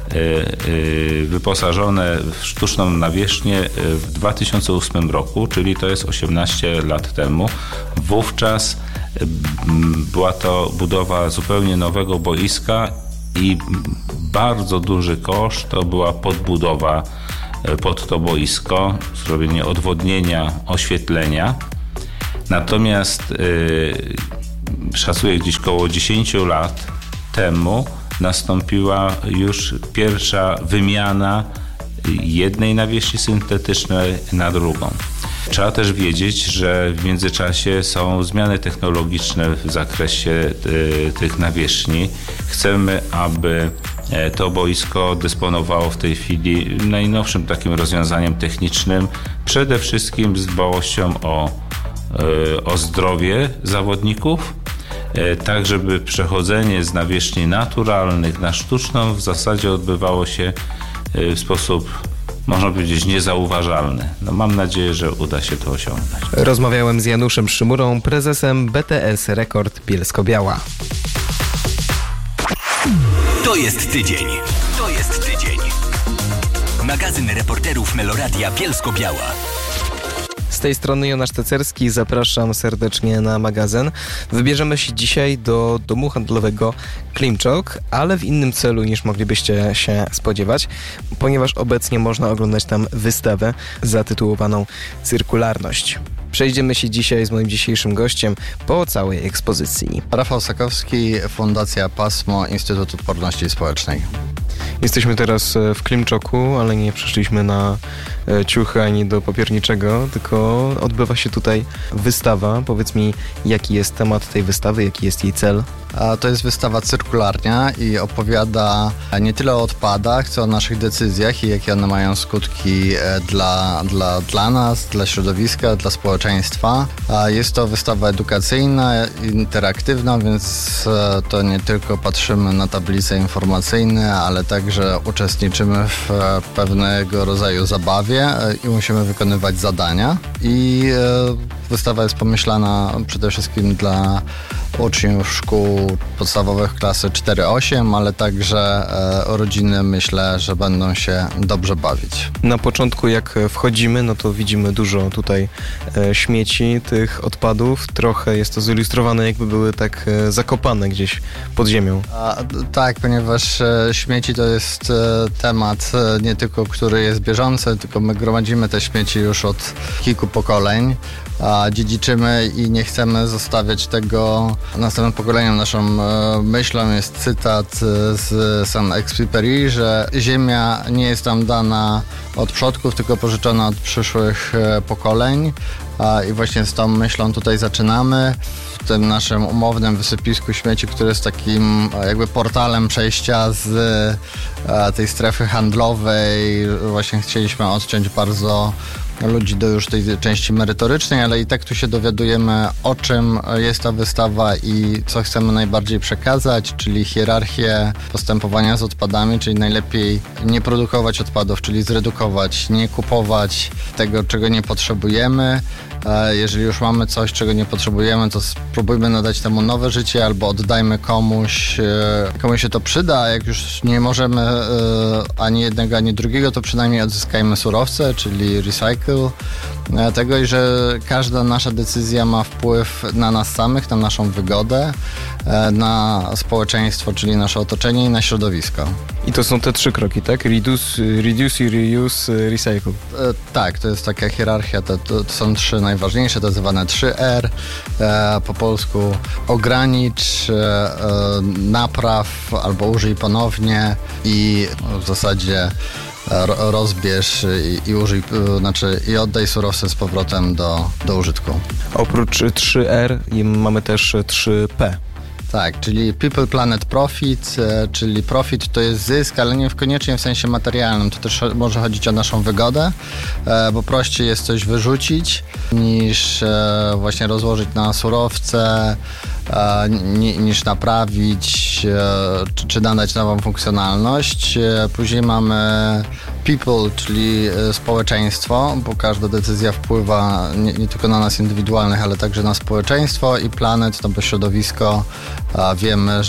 wyposażone w sztuczną nawierzchnię w 2008 roku, czyli to jest 18 lat temu. Wówczas była to budowa zupełnie nowego boiska i bardzo duży koszt to była podbudowa pod to boisko, zrobienie odwodnienia, oświetlenia. Natomiast szacuję gdzieś około 10 lat temu nastąpiła już pierwsza wymiana jednej nawierzchni syntetycznej na drugą. Trzeba też wiedzieć, że w międzyczasie są zmiany technologiczne w zakresie tych nawierzchni. Chcemy, aby to boisko dysponowało w tej chwili najnowszym takim rozwiązaniem technicznym, przede wszystkim z dbałością o zdrowie zawodników, tak żeby przechodzenie z nawierzchni naturalnych na sztuczną w zasadzie odbywało się w sposób można powiedzieć, niezauważalny. No, mam nadzieję, że uda się to osiągnąć. Rozmawiałem z Januszem Szymurą, prezesem BTS Rekord Bielsko-Biała. To jest tydzień. To jest tydzień. Magazyn reporterów Meloradia Bielsko-Biała. Z tej strony Jonasz Cecerski, zapraszam serdecznie na magazyn. Wybierzemy się dzisiaj do domu handlowego Klimczok, ale w innym celu niż moglibyście się spodziewać, ponieważ obecnie można oglądać tam wystawę zatytułowaną Cyrkularność. Przejdziemy się dzisiaj z moim dzisiejszym gościem po całej ekspozycji. Rafał Sakowski, Fundacja Pasmo, Instytut Odporności Społecznej. Jesteśmy teraz w Klimczoku, ale nie przyszliśmy na ciuchy ani do papierniczego, tylko odbywa się tutaj wystawa. Powiedz mi, jaki jest temat tej wystawy, jaki jest jej cel? To jest wystawa Cyrkularnia i opowiada nie tyle o odpadach, co o naszych decyzjach i jakie one mają skutki dla nas, dla środowiska, dla społeczeństwa. Jest to wystawa edukacyjna, interaktywna, więc to nie tylko patrzymy na tablice informacyjne, ale także uczestniczymy w pewnego rodzaju zabawie i musimy wykonywać zadania. I wystawa jest pomyślana przede wszystkim dla uczniów szkół podstawowych klasy 4-8, ale także rodziny, myślę, że będą się dobrze bawić. Na początku jak wchodzimy, no to widzimy dużo tutaj śmieci, tych odpadów. Trochę jest to zilustrowane, jakby były tak zakopane gdzieś pod ziemią. Tak, ponieważ śmieci to jest temat nie tylko, który jest bieżący, tylko my gromadzimy te śmieci już od kilku pokoleń. Dziedziczymy i nie chcemy zostawiać tego następnym pokoleniom. Naszą myślą jest cytat z Saint-Exupéry, że ziemia nie jest nam dana od przodków, tylko pożyczona od przyszłych pokoleń. I właśnie z tą myślą tutaj zaczynamy. W tym naszym umownym wysypisku śmieci, który jest takim jakby portalem przejścia z tej strefy handlowej. Właśnie chcieliśmy odciąć bardzo ludzi do już tej części merytorycznej, ale i tak tu się dowiadujemy, o czym jest ta wystawa i co chcemy najbardziej przekazać, czyli hierarchię postępowania z odpadami, czyli najlepiej nie produkować odpadów, czyli zredukować, nie kupować tego, czego nie potrzebujemy. Jeżeli już mamy coś, czego nie potrzebujemy, to spróbujmy nadać temu nowe życie albo oddajmy komuś, komu się to przyda, a jak już nie możemy ani jednego, ani drugiego, to przynajmniej odzyskajmy surowce, czyli recycle tego i że każda nasza decyzja ma wpływ na nas samych, na naszą wygodę, na społeczeństwo, czyli nasze otoczenie i na środowisko. I to są te 3 kroki, tak? Reduce, reuse, recycle. Tak, to jest taka hierarchia, to są 3 najważniejsze, to zwane 3R, po polsku ogranicz, napraw albo użyj ponownie i w zasadzie rozbierz i użyj, i oddaj surowce z powrotem do użytku. Oprócz 3R mamy też 3P. Tak, czyli People, Planet, Profit, czyli profit to jest zysk, ale nie koniecznie w sensie materialnym. To też może chodzić o naszą wygodę, bo prościej jest coś wyrzucić niż właśnie rozłożyć na surowce, niż naprawić czy nadać nową funkcjonalność. Później mamy people, czyli społeczeństwo, bo każda decyzja wpływa nie tylko na nas indywidualnych, ale także na społeczeństwo i planet, no bo środowisko. Wiemy,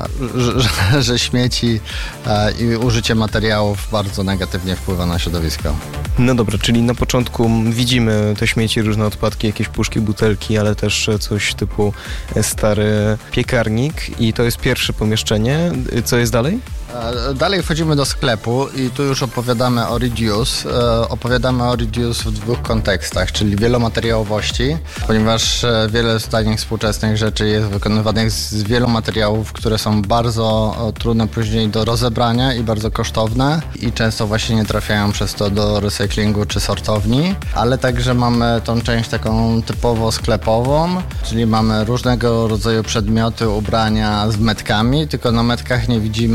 że śmieci i użycie materiałów bardzo negatywnie wpływa na środowisko. No dobra, czyli na początku widzimy te śmieci, różne odpadki, jakieś puszki, butelki, ale też coś typu stary piekarnik i to jest pierwsze pomieszczenie. Co jest dalej? Dalej wchodzimy do sklepu i tu już opowiadamy o reduce. Opowiadamy o reduce w 2 kontekstach, czyli wielomateriałowości, ponieważ wiele z takich współczesnych rzeczy jest wykonywanych z wielu materiałów, które są bardzo trudne później do rozebrania i bardzo kosztowne i często właśnie nie trafiają przez to do recyklingu czy sortowni, ale także mamy tą część taką typowo sklepową, czyli mamy różnego rodzaju przedmioty, ubrania z metkami, tylko na metkach nie widzimy ceny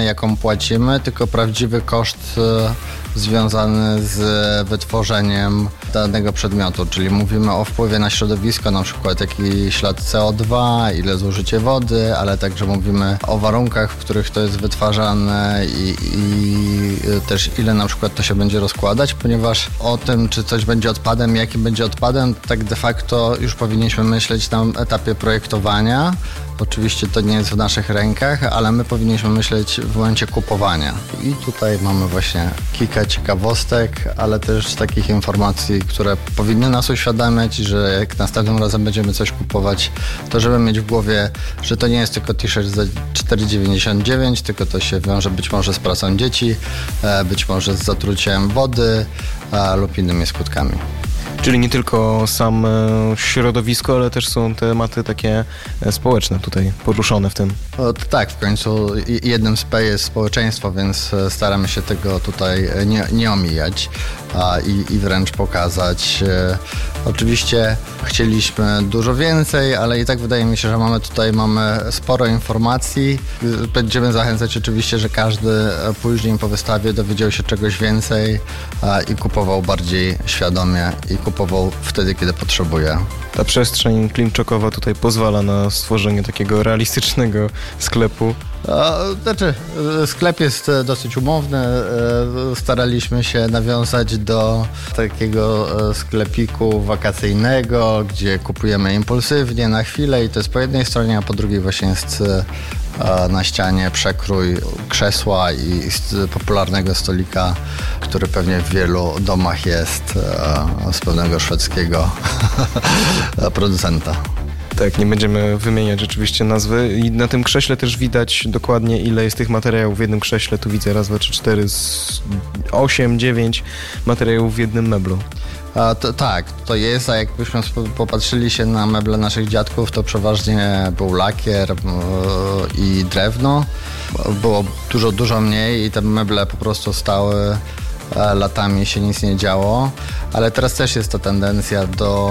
cenę, jaką płacimy, tylko prawdziwy koszt związany z wytworzeniem danego przedmiotu, czyli mówimy o wpływie na środowisko, na przykład jaki ślad CO2, ile zużycie wody, ale także mówimy o warunkach, w których to jest wytwarzane i też ile na przykład to się będzie rozkładać, ponieważ o tym, czy coś będzie odpadem, jakim będzie odpadem, tak de facto już powinniśmy myśleć na etapie projektowania. Oczywiście to nie jest w naszych rękach, ale my powinniśmy myśleć w momencie kupowania. I tutaj mamy właśnie kilka ciekawostek, ale też takich informacji, które powinny nas uświadamiać, że jak następnym razem będziemy coś kupować, to żeby mieć w głowie, że to nie jest tylko t-shirt za 4,99, tylko to się wiąże być może z pracą dzieci, być może z zatruciem wody lub innymi skutkami. Czyli nie tylko sam środowisko, ale też są tematy takie społeczne tutaj poruszone w tym. Tak, w końcu jednym z P jest społeczeństwo, więc staramy się tego tutaj nie omijać i wręcz pokazać. Oczywiście chcieliśmy dużo więcej, ale i tak wydaje mi się, że mamy sporo informacji. Będziemy zachęcać oczywiście, że każdy później po wystawie dowiedział się czegoś więcej i kupował bardziej świadomie i kupował wtedy, kiedy potrzebuje. Ta przestrzeń Klimczokowa tutaj pozwala na stworzenie takiego realistycznego sklepu. Znaczy, sklep jest dosyć umowny. Staraliśmy się nawiązać do takiego sklepiku wakacyjnego, gdzie kupujemy impulsywnie na chwilę i to jest po jednej stronie, a po drugiej właśnie jest na ścianie przekrój krzesła i popularnego stolika, który pewnie w wielu domach jest z pewnego szwedzkiego producenta. Tak, nie będziemy wymieniać rzeczywiście nazwy. I na tym krześle też widać dokładnie, ile jest tych materiałów w jednym krześle. Tu widzę raz, dwa, trzy, cztery, 8, 9 materiałów w jednym meblu. Tak, to jest, a jakbyśmy popatrzyli się na meble naszych dziadków, to przeważnie był lakier i drewno. Było dużo mniej i te meble po prostu stały latami, się nic nie działo, ale teraz też jest ta tendencja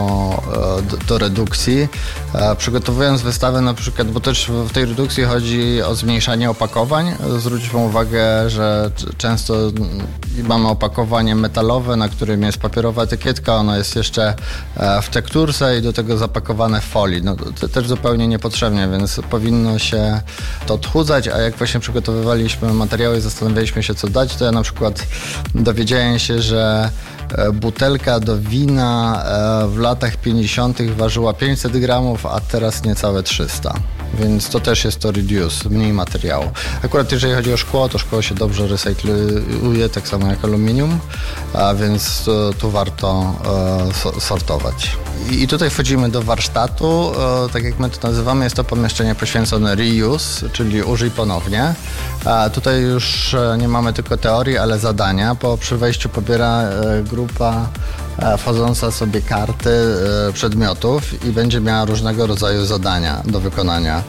do redukcji. Przygotowując wystawę na przykład, bo też w tej redukcji chodzi o zmniejszanie opakowań. Zwróćmy uwagę, że często mamy opakowanie metalowe, na którym jest papierowa etykietka, ono jest jeszcze w tekturce i do tego zapakowane w folii. No, to też zupełnie niepotrzebnie, więc powinno się to odchudzać, a jak właśnie przygotowywaliśmy materiały i zastanawialiśmy się, co dać, to ja na przykład dowiedziałem się, że butelka do wina w latach 50. ważyła 500 gramów, a teraz niecałe 300. Więc to też jest to reduce, mniej materiału. Akurat jeżeli chodzi o szkło, to szkło się dobrze recykluje, tak samo jak aluminium, a więc tu warto sortować. I tutaj wchodzimy do warsztatu, tak jak my to nazywamy, jest to pomieszczenie poświęcone reuse, czyli użyj ponownie. A tutaj już nie mamy tylko teorii, ale zadania, bo przy wejściu pobiera grupa wchodząca sobie karty przedmiotów i będzie miała różnego rodzaju zadania do wykonania.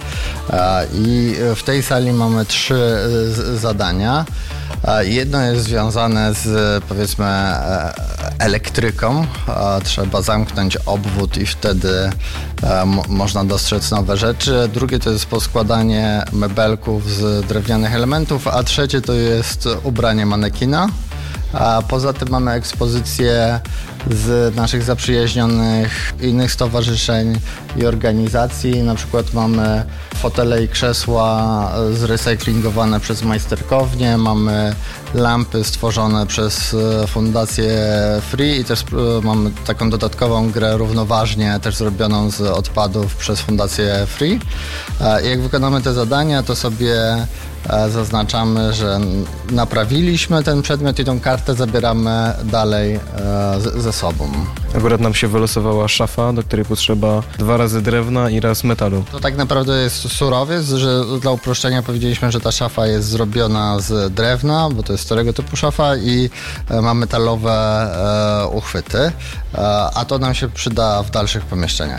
I w tej sali mamy 3 zadania. Jedno jest związane z, powiedzmy, elektryką. Trzeba zamknąć obwód i wtedy można dostrzec nowe rzeczy. Drugie to jest poskładanie mebelków z drewnianych elementów, a trzecie to jest ubranie manekina. A poza tym mamy ekspozycje z naszych zaprzyjaźnionych innych stowarzyszeń i organizacji. Na przykład mamy fotele i krzesła zrecyklingowane przez majsterkownię, mamy lampy stworzone przez Fundację Free i też mamy taką dodatkową grę równoważnie też zrobioną z odpadów przez Fundację Free. Jak wykonamy te zadania, to sobie zaznaczamy, że naprawiliśmy ten przedmiot i tą kartę zabieramy dalej ze sobą. Akurat nam się wylosowała szafa, do której potrzeba 2 razy drewna i raz metalu. To tak naprawdę jest surowiec, że dla uproszczenia powiedzieliśmy, że ta szafa jest zrobiona z drewna, bo to jest starego typu szafa i ma metalowe uchwyty, a to nam się przyda w dalszych pomieszczeniach.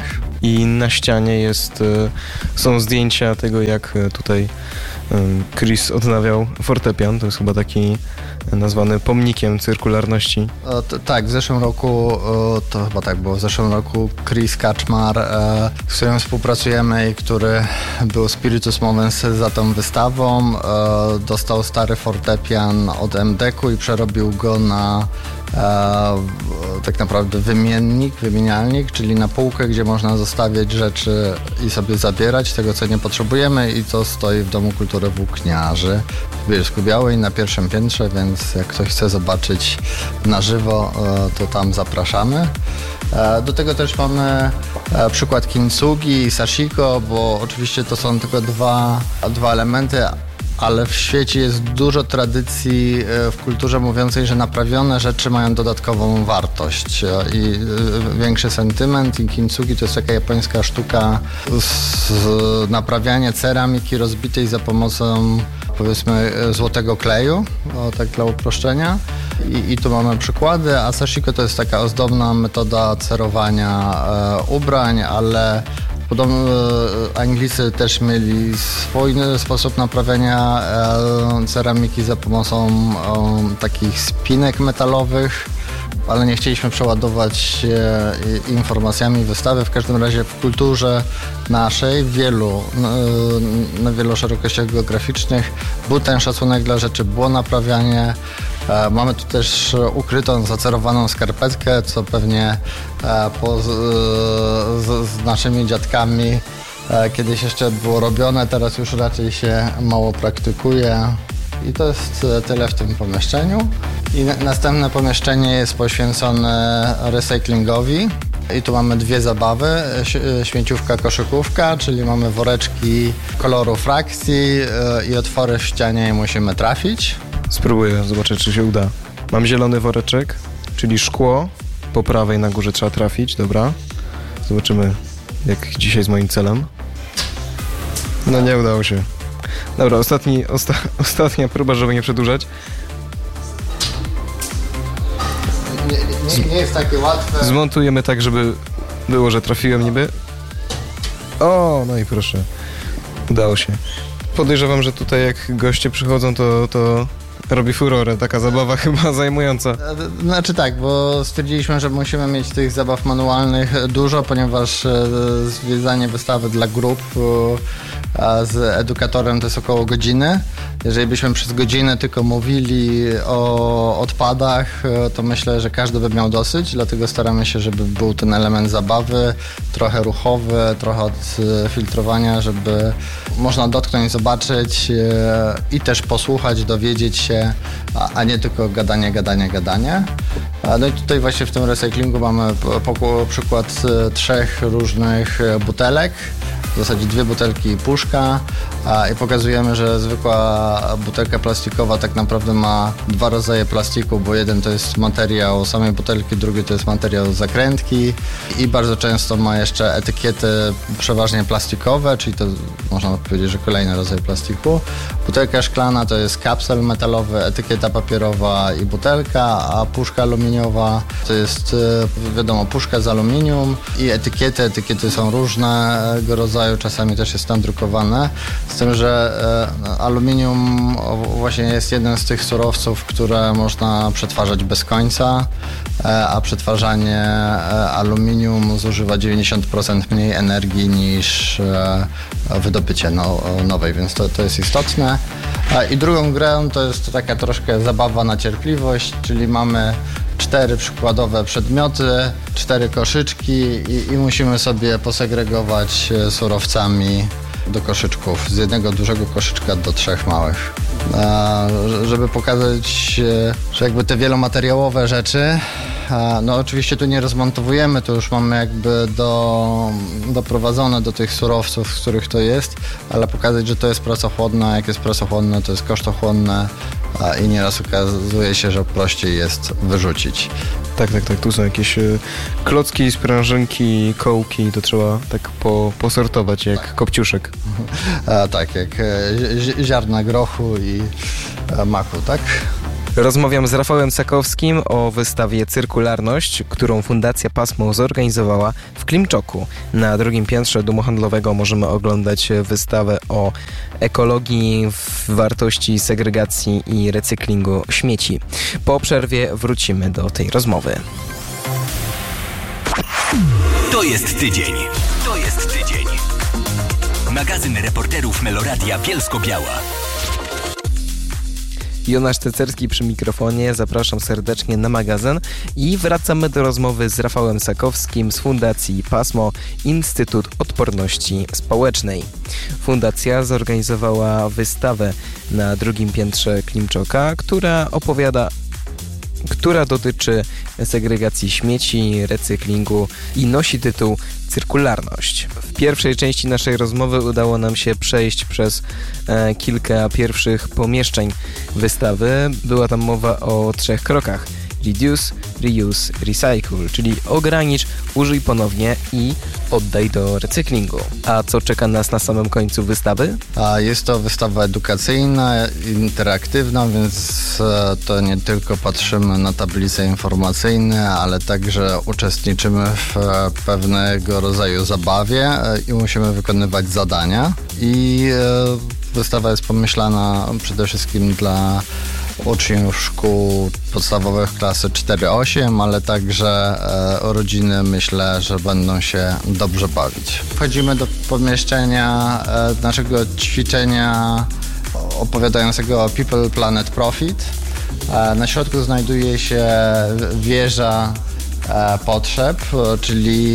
i na ścianie są zdjęcia tego, jak tutaj Chris odnawiał fortepian. To jest chyba taki nazwany pomnikiem cyrkularności. Tak, w zeszłym roku, to chyba tak było, w zeszłym roku Chris Kaczmar, z którym współpracujemy i który był spiritus movens za tą wystawą, dostał stary fortepian od MDK-u i przerobił go na tak naprawdę wymienialnik, czyli na półkę, gdzie można zostawiać rzeczy i sobie zabierać tego, co nie potrzebujemy, i to stoi w Domu Kultury Włókniarzy w Bielsku-Białej na pierwszym piętrze, więc jak ktoś chce zobaczyć na żywo, to tam zapraszamy. Do tego też mamy przykład kintsugi i sashiko, bo oczywiście to są tylko dwa elementy, ale w świecie jest dużo tradycji w kulturze mówiącej, że naprawione rzeczy mają dodatkową wartość i większy sentyment. I kintsugi to jest taka japońska sztuka naprawiania ceramiki rozbitej za pomocą, powiedzmy, złotego kleju, tak dla uproszczenia. I tu mamy przykłady, a sashiko to jest taka ozdobna metoda cerowania ubrań, ale podobno Anglicy też mieli swój sposób naprawiania ceramiki za pomocą takich spinek metalowych, ale nie chcieliśmy przeładować informacjami wystawy. W każdym razie w kulturze naszej na wielu szerokościach geograficznych był ten szacunek dla rzeczy, było naprawianie. Mamy tu też ukrytą, zacerowaną skarpetkę, co pewnie z naszymi dziadkami kiedyś jeszcze było robione, teraz już raczej się mało praktykuje. I to jest tyle w tym pomieszczeniu. I następne pomieszczenie jest poświęcone recyklingowi. I tu mamy dwie zabawy, śmieciówka, koszykówka, czyli mamy woreczki koloru frakcji i otwory w ścianie i musimy trafić. Spróbuję, zobaczę, czy się uda. Mam zielony woreczek, czyli szkło. Po prawej na górze trzeba trafić, dobra. Zobaczymy, jak dzisiaj z moim celem. No nie udało się. Dobra, ostatnia próba, żeby nie przedłużać. Nie jest takie łatwe. Zmontujemy tak, żeby było, że trafiłem niby. O, no i proszę. Udało się. Podejrzewam, że tutaj jak goście przychodzą, to robi furorę, taka zabawa chyba zajmująca. Znaczy tak, bo stwierdziliśmy, że musimy mieć tych zabaw manualnych dużo, ponieważ zwiedzanie wystawy dla grup z edukatorem to jest około godziny. Jeżeli byśmy przez godzinę tylko mówili o odpadach, to myślę, że każdy by miał dosyć, dlatego staramy się, żeby był ten element zabawy, trochę ruchowy, trochę odfiltrowania, żeby można dotknąć, zobaczyć i też posłuchać, dowiedzieć się, a nie tylko gadanie. No i tutaj właśnie w tym recyklingu mamy przykład 3 różnych butelek. W zasadzie 2 butelki i puszka i pokazujemy, że zwykła butelka plastikowa tak naprawdę ma 2 rodzaje plastiku, bo jeden to jest materiał samej butelki, drugi to jest materiał zakrętki i bardzo często ma jeszcze etykiety przeważnie plastikowe, czyli to można powiedzieć, że kolejny rodzaj plastiku. Butelka szklana to jest kapsel metalowy, etykieta papierowa i butelka, a puszka aluminiowa to jest, wiadomo, puszka z aluminium i etykiety są różnego rodzaju, czasami też jest tam drukowane, z tym, że aluminium właśnie jest jeden z tych surowców, które można przetwarzać bez końca, a przetwarzanie aluminium zużywa 90% mniej energii niż wydobycie nowej, więc to jest istotne. I drugą grę to jest taka troszkę zabawa na cierpliwość, czyli mamy 4 przykładowe przedmioty, 4 koszyczki i musimy sobie posegregować surowcami do koszyczków, z jednego dużego koszyczka do 3 małych. Żeby pokazać, że jakby te wielomateriałowe rzeczy, no oczywiście tu nie rozmontowujemy, to już mamy jakby doprowadzone do tych surowców, z których to jest, ale pokazać, że to jest pracochłonne, a jak jest pracochłonne, to jest kosztochłonne i nieraz okazuje się, że prościej jest wyrzucić. Tak, tu są jakieś klocki, sprężynki, kołki, to trzeba tak posortować jak kopciuszek. Tak, jak ziarna grochu i maku, tak? Rozmawiam z Rafałem Sakowskim o wystawie Cyrkularność, którą Fundacja Pasmo zorganizowała w Klimczoku. Na drugim piętrze domu handlowego możemy oglądać wystawę o ekologii, wartości segregacji i recyklingu śmieci. Po przerwie wrócimy do tej rozmowy. To jest tydzień. To jest tydzień. Magazyn reporterów Meloradia Bielsko-Biała. Jonasz Cecerski przy mikrofonie, zapraszam serdecznie na magazyn i wracamy do rozmowy z Rafałem Sakowskim z Fundacji Pasmo Instytut Odporności Społecznej. Fundacja zorganizowała wystawę na drugim piętrze Klimczoka, która dotyczy segregacji śmieci, recyklingu i nosi tytuł Cyrkularność. W pierwszej części naszej rozmowy udało nam się przejść przez kilka pierwszych pomieszczeń wystawy. Była tam mowa o 3 krokach. Reduce, reuse, recycle, czyli ogranicz, użyj ponownie i oddaj do recyklingu. A co czeka nas na samym końcu wystawy? Jest to wystawa edukacyjna, interaktywna, więc to nie tylko patrzymy na tablice informacyjne, ale także uczestniczymy w pewnego rodzaju zabawie i musimy wykonywać zadania. I wystawa jest pomyślana przede wszystkim dla uczniów szkół podstawowych klasy 4-8, ale także rodziny, myślę, że będą się dobrze bawić. Wchodzimy do pomieszczenia naszego ćwiczenia opowiadającego o People, Planet, Profit. Na środku znajduje się wieża potrzeb, czyli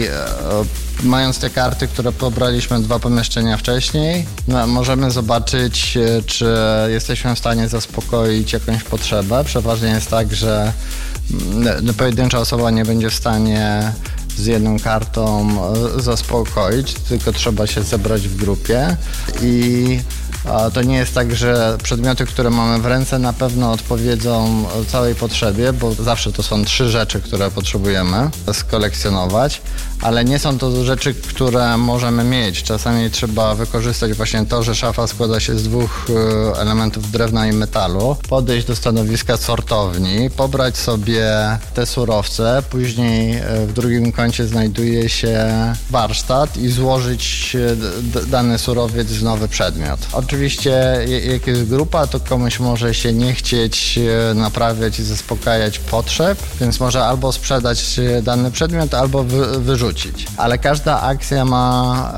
mając te karty, które pobraliśmy 2 pomieszczenia wcześniej, możemy zobaczyć, czy jesteśmy w stanie zaspokoić jakąś potrzebę. Przeważnie jest tak, że pojedyncza osoba nie będzie w stanie z jedną kartą zaspokoić, tylko trzeba się zebrać w grupie i to nie jest tak, że przedmioty, które mamy w ręce, na pewno odpowiedzą całej potrzebie, bo zawsze to są 3 rzeczy, które potrzebujemy skolekcjonować, ale nie są to rzeczy, które możemy mieć. Czasami trzeba wykorzystać właśnie to, że szafa składa się z 2 elementów drewna i metalu, podejść do stanowiska sortowni, pobrać sobie te surowce, później w drugim kącie znajduje się warsztat i złożyć dany surowiec w nowy przedmiot. Oczywiście jak jest grupa, to komuś może się nie chcieć naprawiać i zaspokajać potrzeb, więc może albo sprzedać dany przedmiot, albo wyrzucić. Ale każda akcja ma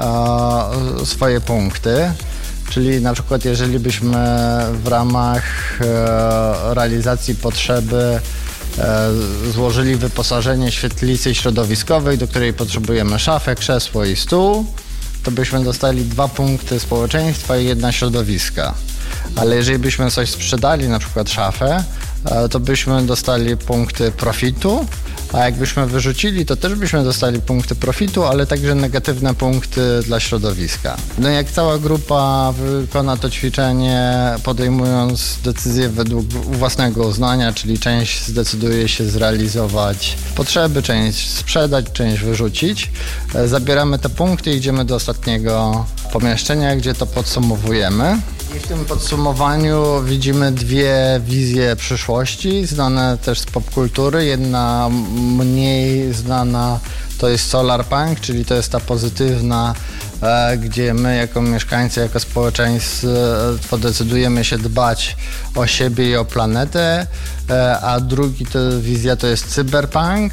swoje punkty, czyli na przykład jeżeli byśmy w ramach realizacji potrzeby złożyli wyposażenie świetlicy środowiskowej, do której potrzebujemy szafę, krzesło i stół, to byśmy dostali 2 punkty społeczeństwa i 1 środowiska. Ale jeżeli byśmy coś sprzedali, na przykład szafę, to byśmy dostali punkty profitu, a jakbyśmy wyrzucili, to też byśmy dostali punkty profitu, ale także negatywne punkty dla środowiska. No jak cała grupa wykona to ćwiczenie, podejmując decyzję według własnego uznania, czyli część zdecyduje się zrealizować potrzeby, część sprzedać, część wyrzucić, zabieramy te punkty i idziemy do ostatniego pomieszczenia, gdzie to podsumowujemy. I w tym podsumowaniu widzimy 2 wizje przyszłości, znane też z popkultury. Jedna mniej znana to jest Solarpunk, czyli to jest ta pozytywna, gdzie my jako mieszkańcy, jako społeczeństwo decydujemy się dbać o siebie i o planetę, a drugi wizja to jest cyberpunk,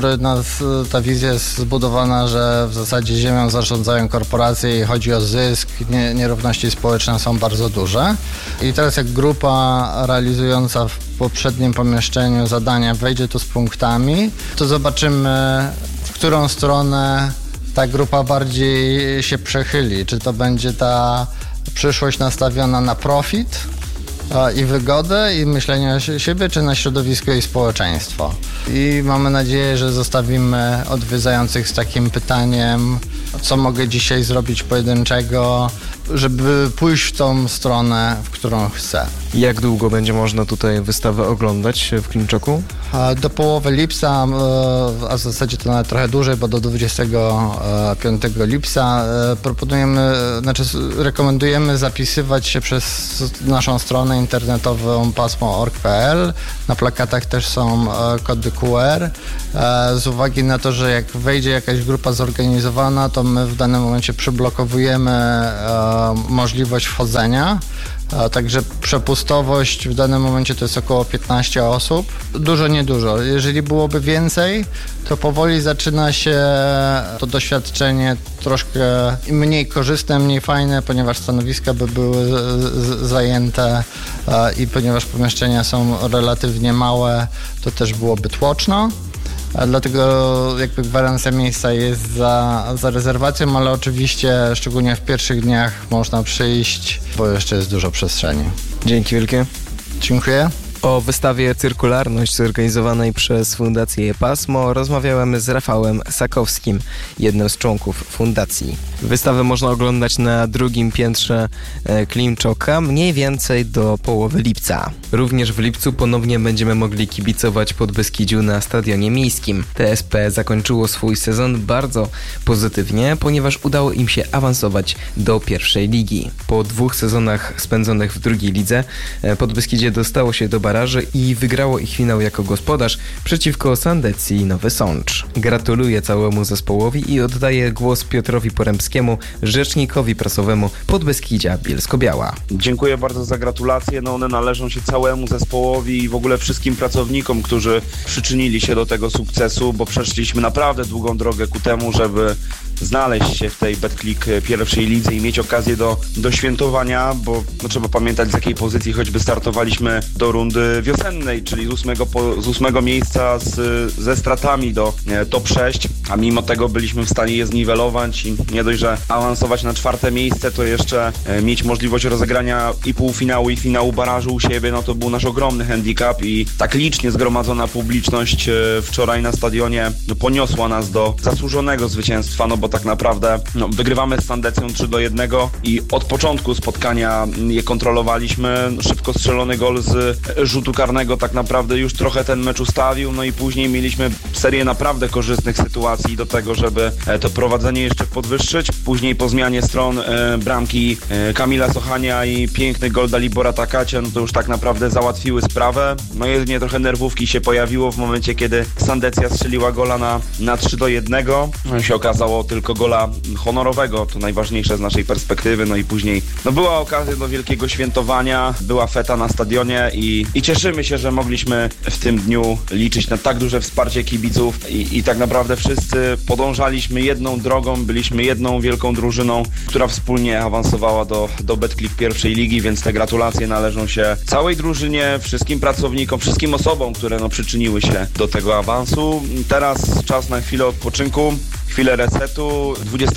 ta wizja jest zbudowana, że w zasadzie ziemią zarządzają korporacje i chodzi o zysk, nierówności społeczne są bardzo duże. I teraz jak grupa realizująca w poprzednim pomieszczeniu zadania wejdzie tu z punktami, to zobaczymy, w którą stronę ta grupa bardziej się przechyli. Czy to będzie ta przyszłość nastawiona na profit i wygodę i myślenie o siebie, czy na środowisko i społeczeństwo. I mamy nadzieję, że zostawimy odwiedzających z takim pytaniem, co mogę dzisiaj zrobić pojedynczego, żeby pójść w tą stronę, w którą chcę. Jak długo będzie można tutaj wystawę oglądać w Klimczoku? Do połowy lipca, a w zasadzie to nawet trochę dłużej, bo do 25 lipca rekomendujemy zapisywać się przez naszą stronę internetową pasmo.org.pl. Na plakatach też są kody QR. Z uwagi na to, że jak wejdzie jakaś grupa zorganizowana, to my w danym momencie przyblokowujemy możliwość wchodzenia. Także przepustowość w danym momencie to jest około 15 osób. Dużo, niedużo. Jeżeli byłoby więcej, to powoli zaczyna się to doświadczenie troszkę mniej korzystne, mniej fajne, ponieważ stanowiska by były zajęte i ponieważ pomieszczenia są relatywnie małe, to też byłoby tłoczno. Dlatego jakby gwarancja miejsca jest za rezerwacją, ale oczywiście szczególnie w pierwszych dniach można przyjść, bo jeszcze jest dużo przestrzeni. Dzięki wielkie. Dziękuję. O wystawie Cyrkularność zorganizowanej przez Fundację Pasmo rozmawiałem z Rafałem Sakowskim, jednym z członków fundacji. Wystawę można oglądać na drugim piętrze Klimczoka mniej więcej do połowy lipca. Również w lipcu ponownie będziemy mogli kibicować Podbeskidziu na Stadionie Miejskim. TSP zakończyło swój sezon bardzo pozytywnie, ponieważ udało im się awansować do pierwszej ligi. Po 2 sezonach spędzonych w drugiej lidze Podbeskidzie dostało się do baraży i wygrało ich finał jako gospodarz przeciwko Sandecji Nowy Sącz. Gratuluję całemu zespołowi i oddaję głos Piotrowi Porębskiemu, rzecznikowi prasowemu Podbeskidzia Bielsko-Biała. Dziękuję bardzo za gratulacje. One należą się całemu zespołowi i w ogóle wszystkim pracownikom, którzy przyczynili się do tego sukcesu, bo przeszliśmy naprawdę długą drogę ku temu, żeby znaleźć się w tej Betclic pierwszej lidze i mieć okazję do świętowania, bo trzeba pamiętać, z jakiej pozycji choćby startowaliśmy do rundy wiosennej, czyli z 8 miejsca ze stratami do top 6, a mimo tego byliśmy w stanie je zniwelować i nie dość, że awansować na 4 miejsce, to jeszcze mieć możliwość rozegrania i półfinału, i finału barażu u siebie, to był nasz ogromny handicap i tak licznie zgromadzona publiczność wczoraj na stadionie poniosła nas do zasłużonego zwycięstwa, bo tak naprawdę wygrywamy z Sandecją 3-1 i od początku spotkania je kontrolowaliśmy. Szybko strzelony gol z rzutu karnego tak naprawdę już trochę ten mecz ustawił, i później mieliśmy serię naprawdę korzystnych sytuacji do tego, żeby to prowadzenie jeszcze podwyższyć. Później po zmianie stron bramki Kamila Sochania i piękny gol Dalibora Takacia, to już tak naprawdę załatwiły sprawę. Jedynie trochę nerwówki się pojawiło w momencie, kiedy Sandecja strzeliła gola na 3-1. Się okazało tylko gola honorowego, to najważniejsze z naszej perspektywy, i później była okazja do wielkiego świętowania, była feta na stadionie i cieszymy się, że mogliśmy w tym dniu liczyć na tak duże wsparcie kibiców i tak naprawdę wszyscy podążaliśmy jedną drogą, byliśmy jedną wielką drużyną, która wspólnie awansowała do Betclic pierwszej ligi, więc te gratulacje należą się całej drużynie, wszystkim pracownikom, wszystkim osobom, które przyczyniły się do tego awansu. Teraz czas na chwilę odpoczynku, chwilę resetu.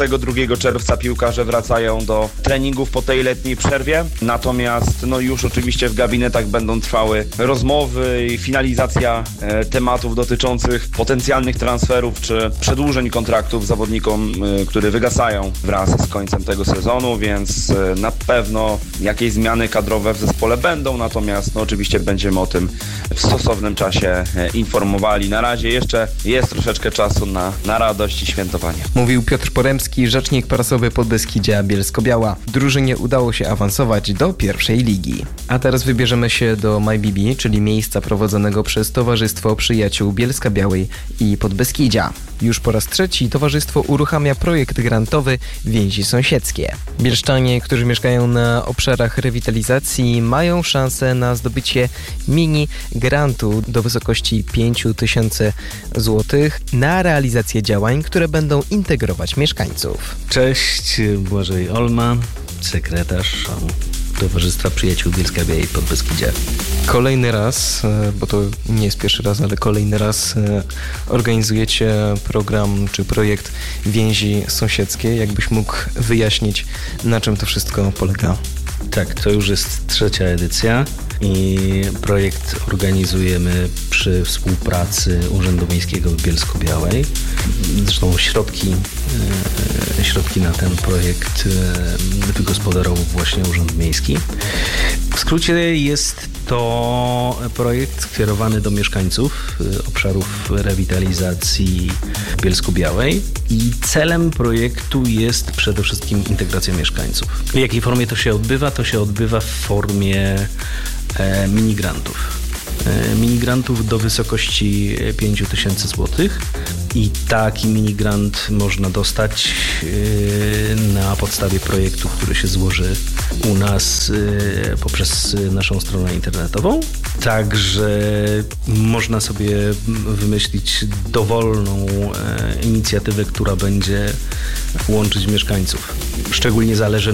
22 czerwca piłkarze wracają do treningów po tej letniej przerwie, natomiast już oczywiście w gabinetach będą trwały rozmowy i finalizacja tematów dotyczących potencjalnych transferów czy przedłużeń kontraktów zawodnikom, które wygasają wraz z końcem tego sezonu, więc na pewno jakieś zmiany kadrowe w zespole będą, natomiast oczywiście będziemy o tym w stosownym czasie informowali. Na razie jeszcze jest troszeczkę czasu na radość i świętowanie. Mówił Piotr Porębski, rzecznik prasowy Podbeskidzia Bielsko-Biała. Drużynie udało się awansować do pierwszej ligi. A teraz wybierzemy się do MyBB, czyli miejsca prowadzonego przez Towarzystwo Przyjaciół Bielska-Białej i Podbeskidzia. Już po raz 3 towarzystwo uruchamia projekt grantowy Więzi Sąsiedzkie. Bielszczanie, którzy mieszkają na obszarach rewitalizacji, mają szansę na zdobycie mini grantu do wysokości 5000 zł na realizację działań, które będą integrować mieszkańców. Cześć, Błażej Olma, sekretarz Towarzystwa Przyjaciół Bielska-Białej i Podbeskidzia. Kolejny raz, bo to nie jest pierwszy raz, ale kolejny raz organizujecie program czy projekt Więzi Sąsiedzkie. Jakbyś mógł wyjaśnić, na czym to wszystko polega? Tak, to już jest 3. edycja i projekt organizujemy przy współpracy Urzędu Miejskiego w Bielsku-Białej. Zresztą środki na ten projekt wygospodarował właśnie Urząd Miejski. W skrócie jest to projekt skierowany do mieszkańców obszarów rewitalizacji Bielsku-Białej i celem projektu jest przede wszystkim integracja mieszkańców. W jakiej formie to się odbywa? To się odbywa w formie minigrantów. Minigrantów do wysokości 5000 zł i taki minigrant można dostać na podstawie projektu, który się złoży u nas poprzez naszą stronę internetową. Także można sobie wymyślić dowolną inicjatywę, która będzie łączyć mieszkańców. Szczególnie zależy